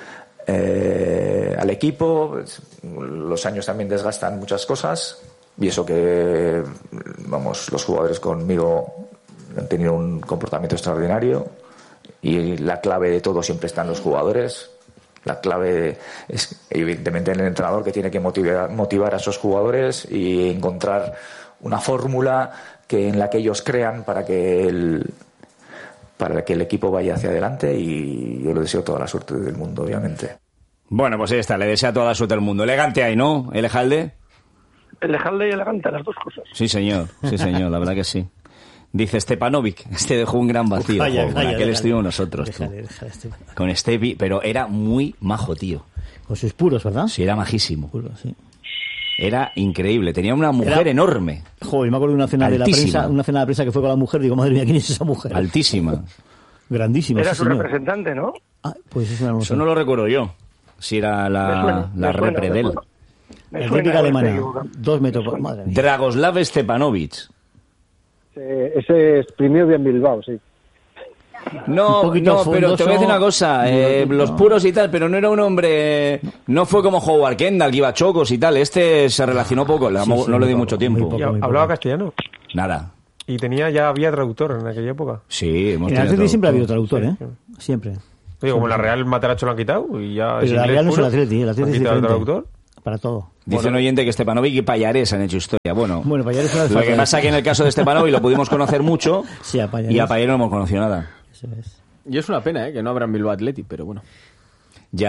al equipo. Los años también desgastan muchas cosas, y eso que, vamos, los jugadores conmigo han tenido un comportamiento extraordinario. Y la clave de todo siempre está en los jugadores. La clave es, evidentemente, en el entrenador, que tiene que motivar a esos jugadores y encontrar una fórmula en la que ellos crean para que el equipo vaya hacia adelante. Y yo le deseo toda la suerte del mundo, obviamente. Bueno, pues ahí está, le desea toda la suerte del mundo. Elegante ahí, ¿no? ¿Elejalde? Elejalde y elegante, las dos cosas. Sí, señor, la verdad que sí. Dice Stepanovic, dejó un gran vacío. Con aquel estuvimos nosotros. Déjale, con Stepi, pero era muy majo, tío. Con sus puros, ¿verdad? Sí, era majísimo. Puro, sí. Era increíble, tenía una mujer enorme. Joder, me acuerdo de una cena de la prensa, que fue con la mujer, digo, madre mía, ¿quién es esa mujer? Altísima. Grandísima. Era su representante, ¿no? Ah, pues eso no lo recuerdo yo. Si era la repre de él. La típica alemana, 2 metros, madre mía. Dragoslav Stepanovic. Ese exprimió bien Bilbao, sí. No, pero te voy a decir una cosa, los puros y tal, pero no era un hombre, no fue como Howard Kendall, que iba chocos y tal. Este se relacionó poco, no le di mucho tiempo. ¿Hablaba castellano? Nada. ¿Y había traductor en aquella época? Sí, en el Atleti siempre ha habido traductor, ¿eh? Siempre. Oye, como en la Real Mataracho lo han quitado y ya... Pero la Real no es el Atleti, el Atleti es diferente. Traductor? Para todo. Dice un oyente que Stepanovic y Payares han hecho historia. Bueno, Payares lo que pasa que en el caso de Stepanovic lo pudimos conocer mucho, sí, a y a Payares no hemos conocido nada. Eso es. Y es una pena, que no habrá en Bilbao Athletic, pero bueno. Ya.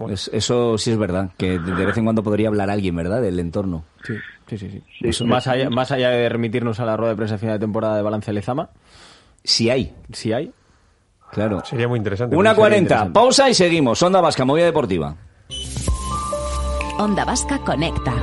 Bueno. Eso sí es verdad, que de vez en cuando podría hablar alguien, ¿verdad?, del entorno. Sí. Eso, más allá de remitirnos a la rueda de prensa final de temporada de Balance Lezama. Si hay. Claro. Sería muy interesante. 1:40, pausa y seguimos. Onda Vasca, movida deportiva. Onda Vasca conecta.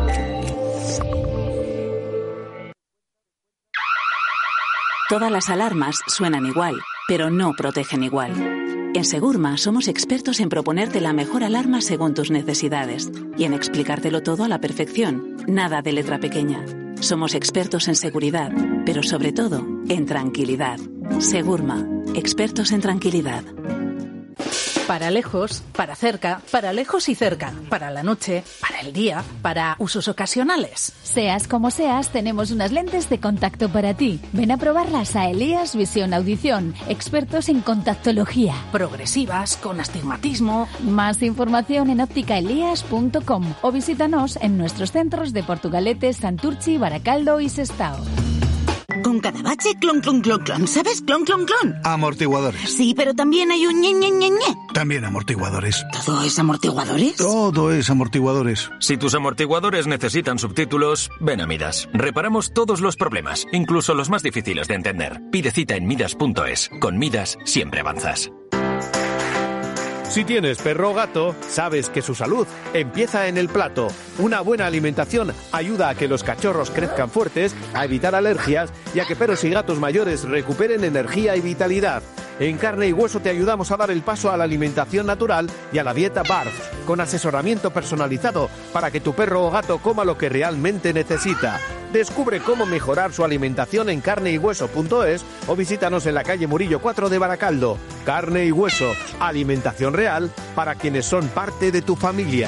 Todas las alarmas suenan igual, pero no protegen igual. En Segurma somos expertos en proponerte la mejor alarma según tus necesidades y en explicártelo todo a la perfección, nada de letra pequeña. Somos expertos en seguridad, pero sobre todo en tranquilidad. Segurma, expertos en tranquilidad. Para lejos, para cerca, para lejos y cerca, para la noche, para el día, para usos ocasionales. Seas como seas, tenemos unas lentes de contacto para ti. Ven a probarlas a Elías Visión Audición, expertos en contactología. Progresivas, con astigmatismo. Más información en ópticaelías.com o visítanos en nuestros centros de Portugalete, Santurchi, Baracaldo y Sestao. Con cada bache, clon, clon, clon, clon. ¿Sabes? Clon, clon, clon. Amortiguadores. Sí, pero también hay un ñe, ñe, ñe, ñe. También amortiguadores. ¿Todo es amortiguadores? Todo es amortiguadores. Si tus amortiguadores necesitan subtítulos, ven a Midas. Reparamos todos los problemas, incluso los más difíciles de entender. Pide cita en midas.es. Con Midas siempre avanzas. Si tienes perro o gato, sabes que su salud empieza en el plato. Una buena alimentación ayuda a que los cachorros crezcan fuertes, a evitar alergias y a que perros y gatos mayores recuperen energía y vitalidad. En Carne y Hueso te ayudamos a dar el paso a la alimentación natural y a la dieta BARF, con asesoramiento personalizado para que tu perro o gato coma lo que realmente necesita. Descubre cómo mejorar su alimentación en carneyhueso.es o visítanos en la calle Murillo 4 de Baracaldo. Carne y Hueso, alimentación real para quienes son parte de tu familia.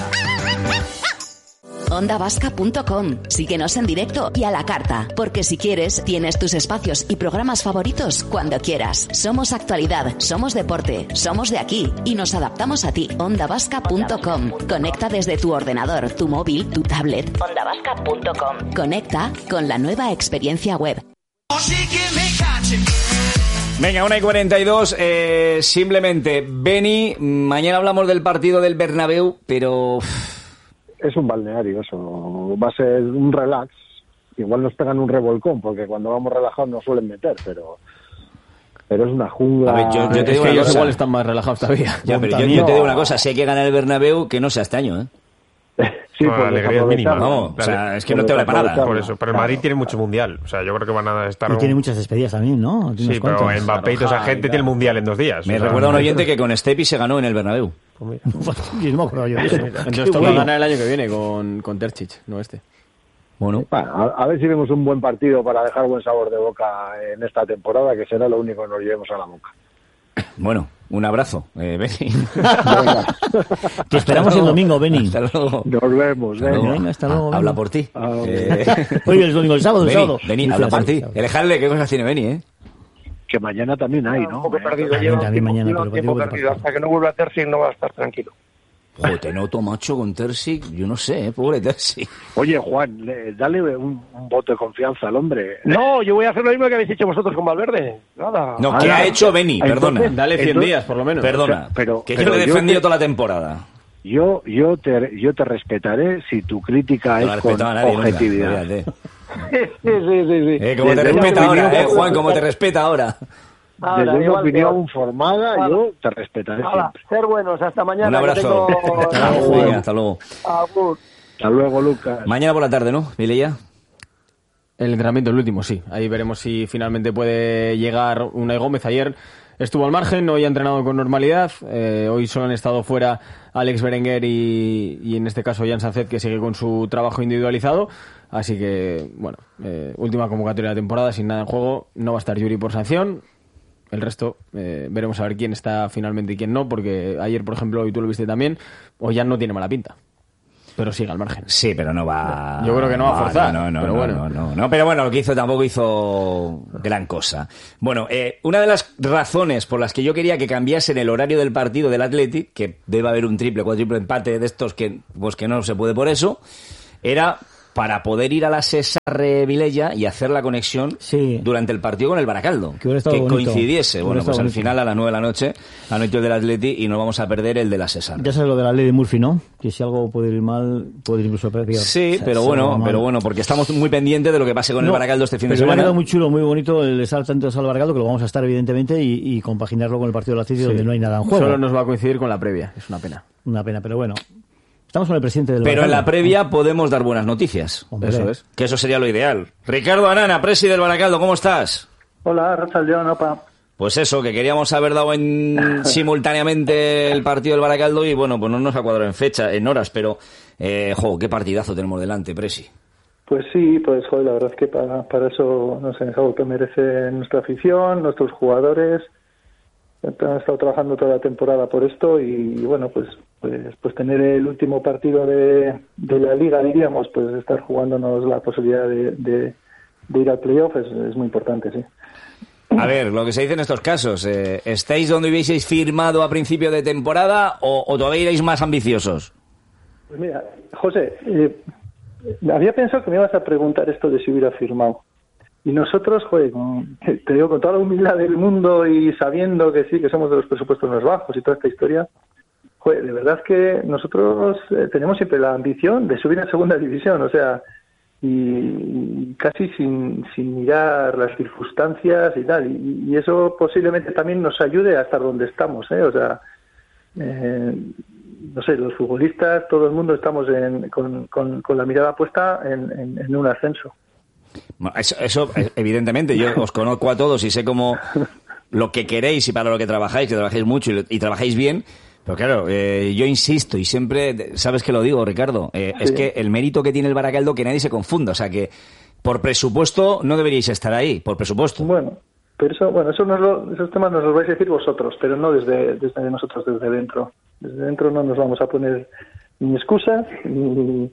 OndaVasca.com. Síguenos en directo y a la carta, porque si quieres, tienes tus espacios y programas favoritos cuando quieras. Somos actualidad, somos deporte, somos de aquí y nos adaptamos a ti. OndaVasca.com. Conecta desde tu ordenador, tu móvil, tu tablet. OndaVasca.com. Conecta con la nueva experiencia web. Venga, 1:42. Simplemente, Beni, mañana hablamos del partido del Bernabéu, pero... Es un balneario eso, va a ser un relax. Igual nos pegan un revolcón, porque cuando vamos relajados nos suelen meter, pero es una jungla. A ver, yo te digo que ellos cosa. igual están más relajados todavía. Ya, pero yo te digo una cosa, si hay que ganar el Bernabéu, que no sea este año, ¿eh? Sí, no, la alegría es mínima. Vamos, o sea, es que no te vale para nada. Por eso, pero el Madrid tiene mucho mundial. O sea, yo creo que van a estar... Y tiene muchas despedidas también, ¿no? Sí, pero Mbappé y toda esa gente tiene el mundial en 2 días. Me recuerda a un oyente que con Stepi se ganó en el Bernabéu. Entonces toca ganar el año que viene con Terzic, no este. Bueno, a ver si vemos un buen partido para dejar buen sabor de boca en esta temporada, que será lo único que nos llevemos a la boca. Bueno, un abrazo, Beni. Te esperamos el domingo, Beni. Hasta luego. Nos vemos, Venga, hasta luego. Habla por ti. Oye, el domingo, el sábado. Beni, habla por ti. Dejarle qué cosas tiene Beni, ¿eh? Que mañana también hay, ¿no? Un poco perdido, también mañana, llevo tiempo perdido. Hasta que no vuelva a Terzic no va a estar tranquilo. Joder, te noto, macho, con Terzic. Yo no sé, pobre Terzic. Oye, Juan, dale un voto de confianza al hombre. No, yo voy a hacer lo mismo que habéis hecho vosotros con Valverde. Nada. No, ¿qué ha hecho Beni? Perdona. Dale 100 días, por lo menos. Perdona, pero yo le he defendido toda la temporada. Yo te respetaré si tu crítica es con objetividad. Sí. Como te respeta ahora, Juan, como te respeta ahora. Ahora, desde una opinión formada, yo te respetaré siempre. Ser buenos, hasta mañana. Un abrazo. Hasta luego. Hasta luego, Lucas. Mañana por la tarde, ¿no, Mireia? El entrenamiento, el último, sí. Ahí veremos si finalmente puede llegar Unai Gómez. Ayer estuvo al margen, hoy ha entrenado con normalidad. Hoy solo han estado fuera Alex Berenguer y en este caso Jan Sacet, que sigue con su trabajo individualizado. Así que, bueno, última convocatoria de la temporada, sin nada en juego. No va a estar Yuri por sanción. El resto, veremos a ver quién está finalmente y quién no, porque ayer, por ejemplo, y tú lo viste también, Ollán no tiene mala pinta. Pero sigue al margen. Sí, pero no va... Yo creo que no va a forzar. No, pero bueno, lo que hizo tampoco hizo gran cosa. Bueno, una de las razones por las que yo quería que cambiasen el horario del partido del Athletic, que debe haber un triple, cuádruple empate de estos que no se puede por eso, era para poder ir a la Cesarre Vilella y hacer la conexión durante el partido con el Baracaldo. Que coincidiese. Bueno, pues al final a las 9 de la noche, la noche del Atleti, y no vamos a perder el de la Cesarre. Ya sabes lo de la ley de Murphy, ¿no? Que si algo puede ir mal, puede ir incluso peor. Sí, pero bueno, porque estamos muy pendientes de lo que pase con el Baracaldo este fin de semana. Pero me ha quedado muy chulo, muy bonito el estar tanto al Baracaldo, que lo vamos a estar evidentemente, y compaginarlo con el partido del Atleti, donde no hay nada en juego. Solo nos va a coincidir con la previa, es una pena. Una pena, pero bueno. Estamos con el presidente del Pero Baracaldo. en la previa podemos dar buenas noticias. Hombre. Eso es. Que eso sería lo ideal. Ricardo Arana, presi del Baracaldo, ¿cómo estás? Hola, Arratsaldeon, opa. Pues eso, que queríamos haber dado simultáneamente el partido del Baracaldo y bueno, pues no nos ha cuadrado en fecha, en horas, pero qué partidazo tenemos delante, presi. Pues sí, pues joder, la verdad es que para eso no sé, es algo que merece nuestra afición, nuestros jugadores. Han estado trabajando toda la temporada por esto y bueno, pues tener el último partido de la liga, diríamos, pues estar jugándonos la posibilidad de ir al playoff es muy importante, sí. A ver, lo que se dice en estos casos, ¿estáis donde hubieseis firmado a principio de temporada o todavía iréis más ambiciosos? Pues mira, José, había pensado que me ibas a preguntar esto de si hubiera firmado. Y nosotros, joder, te digo con toda la humildad del mundo y sabiendo que sí, que somos de los presupuestos más bajos y toda esta historia, joder, de verdad que nosotros tenemos siempre la ambición de subir a segunda división, o sea, y casi sin mirar las circunstancias y tal, y eso posiblemente también nos ayude a estar donde estamos, o sea, no sé, los futbolistas, todo el mundo estamos con la mirada puesta en un ascenso. Eso evidentemente, yo os conozco a todos y sé cómo lo que queréis y para lo que trabajáis, mucho y trabajáis bien, pero claro, yo insisto y siempre, sabes que lo digo, Ricardo, es que el mérito que tiene el Baracaldo, que nadie se confunda, o sea que por presupuesto no deberíais estar ahí, por presupuesto. Bueno, pero esos temas nos los vais a decir vosotros, pero no desde nosotros, desde dentro. Desde dentro no nos vamos a poner ni excusas ni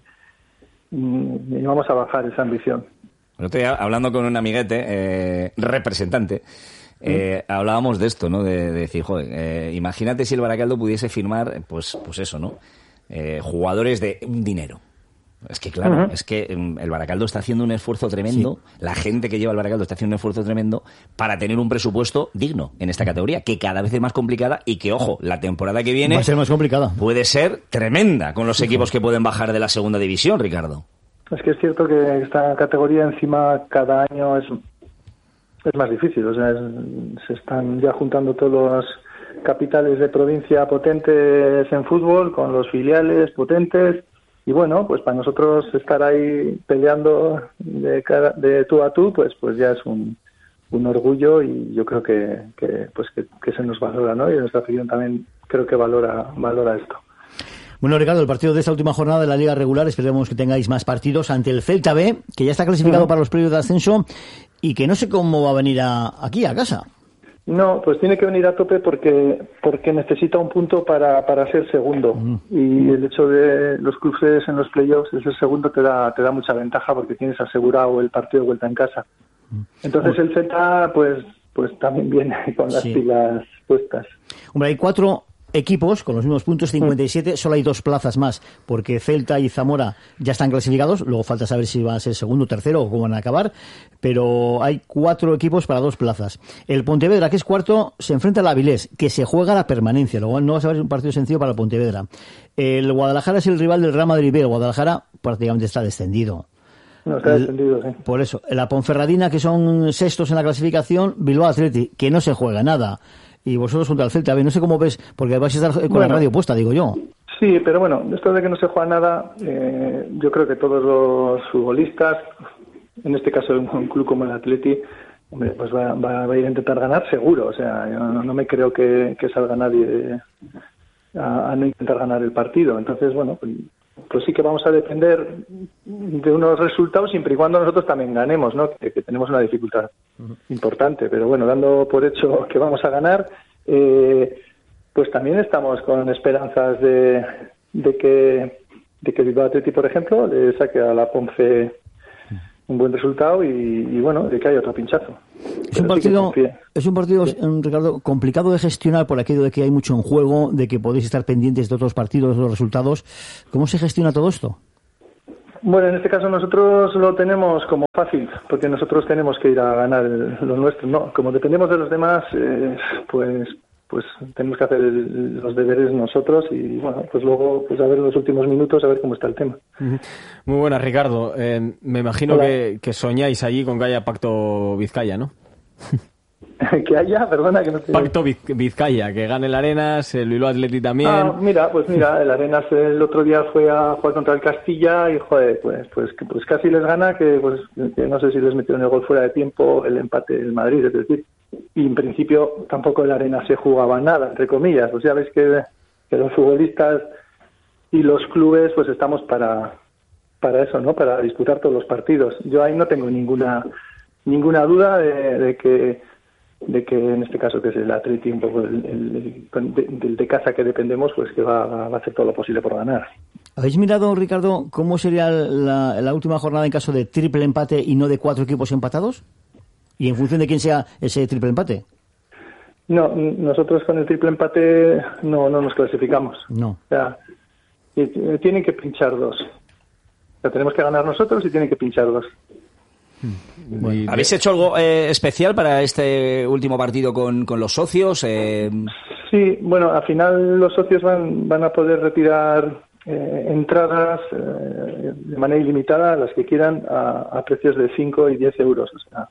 vamos a bajar esa ambición. El otro día, hablando con un amiguete, representante, hablábamos de esto, ¿no? De decir, joder, imagínate si el Baracaldo pudiese firmar, pues eso, ¿no? Jugadores de un dinero. Es que claro, es que el Baracaldo está haciendo un esfuerzo tremendo, la gente que lleva el Baracaldo está haciendo un esfuerzo tremendo para tener un presupuesto digno en esta categoría, que cada vez es más complicada y que, ojo, la temporada que viene va a ser más complicada. Puede ser tremenda con los equipos que pueden bajar de la segunda división, Ricardo. Es que es cierto que esta categoría encima cada año es más difícil, o sea, se están ya juntando todos los capitales de provincia potentes en fútbol con los filiales potentes y bueno, pues para nosotros estar ahí peleando de tú a tú, pues ya es un orgullo y yo creo que se nos valora, ¿no? Y nuestra afición también creo que valora esto. Bueno, Ricardo, el partido de esta última jornada de la Liga Regular, esperemos que tengáis más partidos ante el Celta B, que ya está clasificado para los playoffs de ascenso y que no sé cómo va a venir aquí a casa. No, pues tiene que venir a tope porque necesita un punto para ser segundo. Y el hecho de los clubes en los playoffs, de ser segundo te da mucha ventaja porque tienes asegurado el partido de vuelta en casa. Entonces el Celta pues también viene con las pilas puestas. Hombre, hay 4 equipos con los mismos puntos, 57, solo hay 2 plazas más, porque Celta y Zamora ya están clasificados, luego falta saber si van a ser segundo, tercero o cómo van a acabar, pero hay 4 equipos para 2 plazas. El Pontevedra, que es cuarto, se enfrenta al Avilés, que se juega la permanencia, luego no va a ser un partido sencillo para el Pontevedra. El Guadalajara es el rival del Real Madrid B, el Guadalajara prácticamente está descendido. No, está descendido, sí. Por eso, la Ponferradina, que son sextos en la clasificación, Bilbao Athletic, que no se juega nada. Y vosotros contra el Celta, a ver, no sé cómo ves, porque vais a estar con la radio puesta, digo yo. Sí, pero bueno, esto de que no se juega nada, yo creo que todos los futbolistas, en este caso un club como el Atleti, pues va a ir a intentar ganar seguro. O sea, yo no me creo que salga nadie a no intentar ganar el partido. Entonces, bueno, pues sí que vamos a depender de unos resultados siempre y cuando nosotros también ganemos, ¿no? Que tenemos una dificultad importante, pero bueno, dando por hecho que vamos a ganar, pues también estamos con esperanzas de que Bilbao Athletic, por ejemplo, le saque a la Ponce un buen resultado y bueno, de que haya otro pinchazo. Es un partido, Ricardo, complicado de gestionar por aquello de que hay mucho en juego, de que podéis estar pendientes de otros partidos, de otros resultados. ¿Cómo se gestiona todo esto? Bueno, en este caso nosotros lo tenemos como fácil, porque nosotros tenemos que ir a ganar lo nuestro, ¿no? Como dependemos de los demás, pues tenemos que hacer los deberes nosotros y, bueno, pues luego pues a ver los últimos minutos, a ver cómo está el tema. Muy buenas, Ricardo. Me imagino que soñáis allí con que haya Pacto Vizcaya, ¿no? Que haya, perdona, que no te... Pacto Vizcaya, que gane el Arenas, el Bilbao Athletic también. Mira, el Arenas el otro día fue a jugar contra el Castilla y, joder, pues casi les gana, que no sé si les metieron el gol fuera de tiempo, el empate del Madrid, es decir, y en principio tampoco el Arenas se jugaba nada, entre comillas. Pues ya ves que los futbolistas y los clubes pues estamos para eso, ¿no? Para disputar todos los partidos. Yo ahí no tengo ninguna duda de que en este caso, que es el Atleti, un poco el de casa que dependemos, pues que va a hacer todo lo posible por ganar. ¿Habéis mirado, Ricardo, cómo sería la última jornada en caso de triple empate y no de 4 equipos empatados? ¿Y en función de quién sea ese triple empate? No, nosotros con el triple empate no nos clasificamos. No. O sea, tienen que pinchar 2. O sea, tenemos que ganar nosotros y tienen que pinchar 2. Bueno, ¿habéis hecho algo especial para este último partido con los socios? Sí, bueno, al final los socios van a poder retirar entradas de manera ilimitada, las que quieran, a precios de 5 y 10 euros. O sea,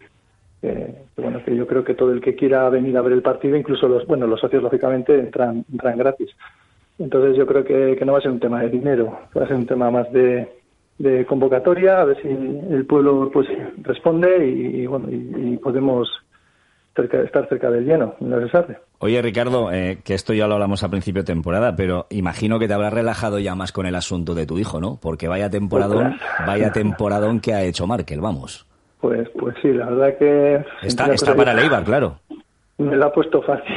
que yo creo que todo el que quiera venir a ver el partido, incluso los socios, lógicamente, entran gratis. Entonces yo creo que no va a ser un tema de dinero, va a ser un tema más de convocatoria, a ver si el pueblo pues responde y podemos estar cerca del lleno, no se sabe. Oye, Ricardo, que esto ya lo hablamos a principio de temporada, pero imagino que te habrás relajado ya más con el asunto de tu hijo, ¿no? Porque vaya temporadón que ha hecho Markel, vamos. Pues sí, la verdad que... Está para el Eibar, claro. Me lo ha puepuesto fácil,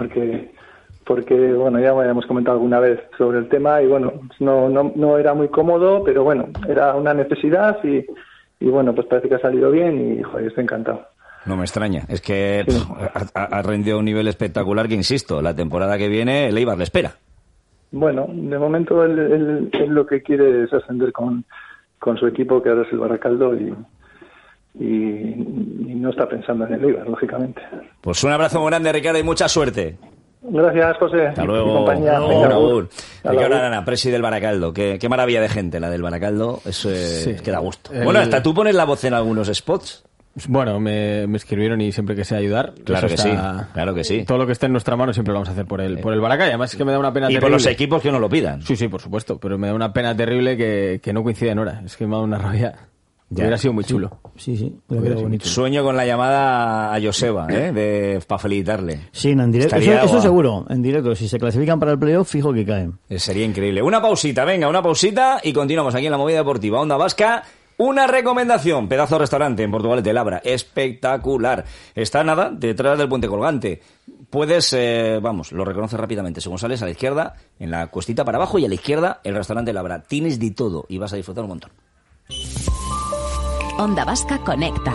porque bueno, ya hemos comentado alguna vez sobre el tema y bueno, no era muy cómodo, pero bueno, era una necesidad y bueno, pues parece que ha salido bien y joder, estoy encantado. No me extraña, es que ha rendido a un nivel espectacular que, insisto, la temporada que viene el Eibar le espera. Bueno, de momento él lo que quiere es ascender con su equipo, que ahora es el Baracaldo, y no está pensando en el Eibar, lógicamente. Pues un abrazo muy grande, Ricardo, y mucha suerte. Gracias, José. Hasta luego. Compañía. Raúl. Ricardo Arana, presi del Baracaldo. Qué maravilla de gente la del Baracaldo. Eso que da gusto. Bueno, hasta tú pones la voz en algunos spots. Bueno, me escribieron y siempre que sé ayudar. Claro que sí. Todo lo que esté en nuestra mano siempre lo vamos a hacer por el Baracaldo. Además es que me da una pena terrible. Y por los equipos que no lo pidan. Sí, por supuesto. Pero me da una pena terrible que no coincida en hora. Es que me da una rabia. Hubiera sido muy chulo. Sí. Hubiera sido bonito. Sueño con la llamada a Joseba, para felicitarle. Sí, en directo. Eso seguro, en directo. Si se clasifican para el playoff, fijo que caen. Sería increíble. Una pausita y continuamos aquí en la Movida Deportiva Onda Vasca. Una recomendación, pedazo de restaurante en Portugalete de Labra, espectacular. Está detrás del puente colgante. Puedes, lo reconoces rápidamente. Según sales a la izquierda, en la cuestita para abajo, y a la izquierda, el restaurante Labra. Tienes de todo y vas a disfrutar un montón. Onda Vasca conecta.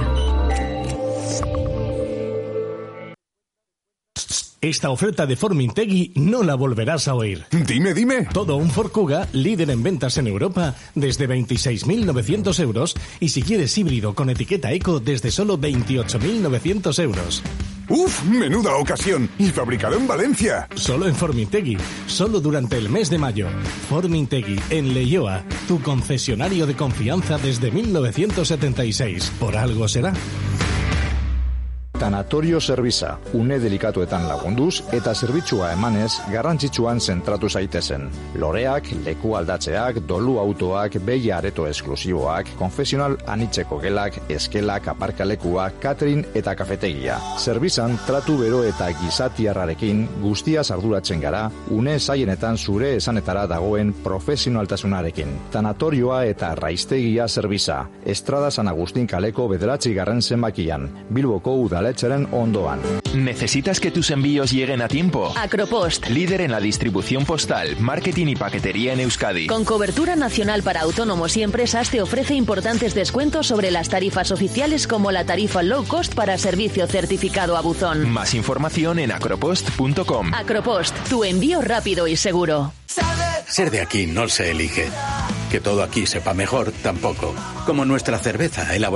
Esta oferta de Formintegui no la volverás a oír. Dime. Todo un Ford Kuga, líder en ventas en Europa, desde 26.900 euros. Y si quieres híbrido con etiqueta eco, desde solo 28.900 euros. ¡Uf! ¡Menuda ocasión! Y fabricado en Valencia. Solo en Formintegui. Solo durante el mes de mayo. Formintegui, en Leioa. Tu concesionario de confianza desde 1976. Por algo será. Tanatorio Servisa, une delikatuetan lagunduz eta zerbitzua emanez garrantzitsuan zentratu zaitezen. Loreak, leku aldatzeak, dolu autoak, behi areto esklusiboak, konfesional anitzeko gelak, eskelak, aparkalekuak, catering eta kafetegia. Servisan tratu bero eta gizatiarrarekin guztiaz arduratzen gara, une zaienetan zure esanetara dagoen profesionaltasunarekin. Tanatorioa eta raiztegia Servisa, Estrada San Agustín kaleko 9. zenbakian, Bilboko udal ondoan. ¿Necesitas que tus envíos lleguen a tiempo? Acropost. Líder en la distribución postal, marketing y paquetería en Euskadi. Con cobertura nacional para autónomos y empresas, te ofrece importantes descuentos sobre las tarifas oficiales, como la tarifa low cost para servicio certificado a buzón. Más información en acropost.com. Acropost, tu envío rápido y seguro. Ser de aquí no se elige. Que todo aquí sepa mejor, tampoco. Como nuestra cerveza elaborada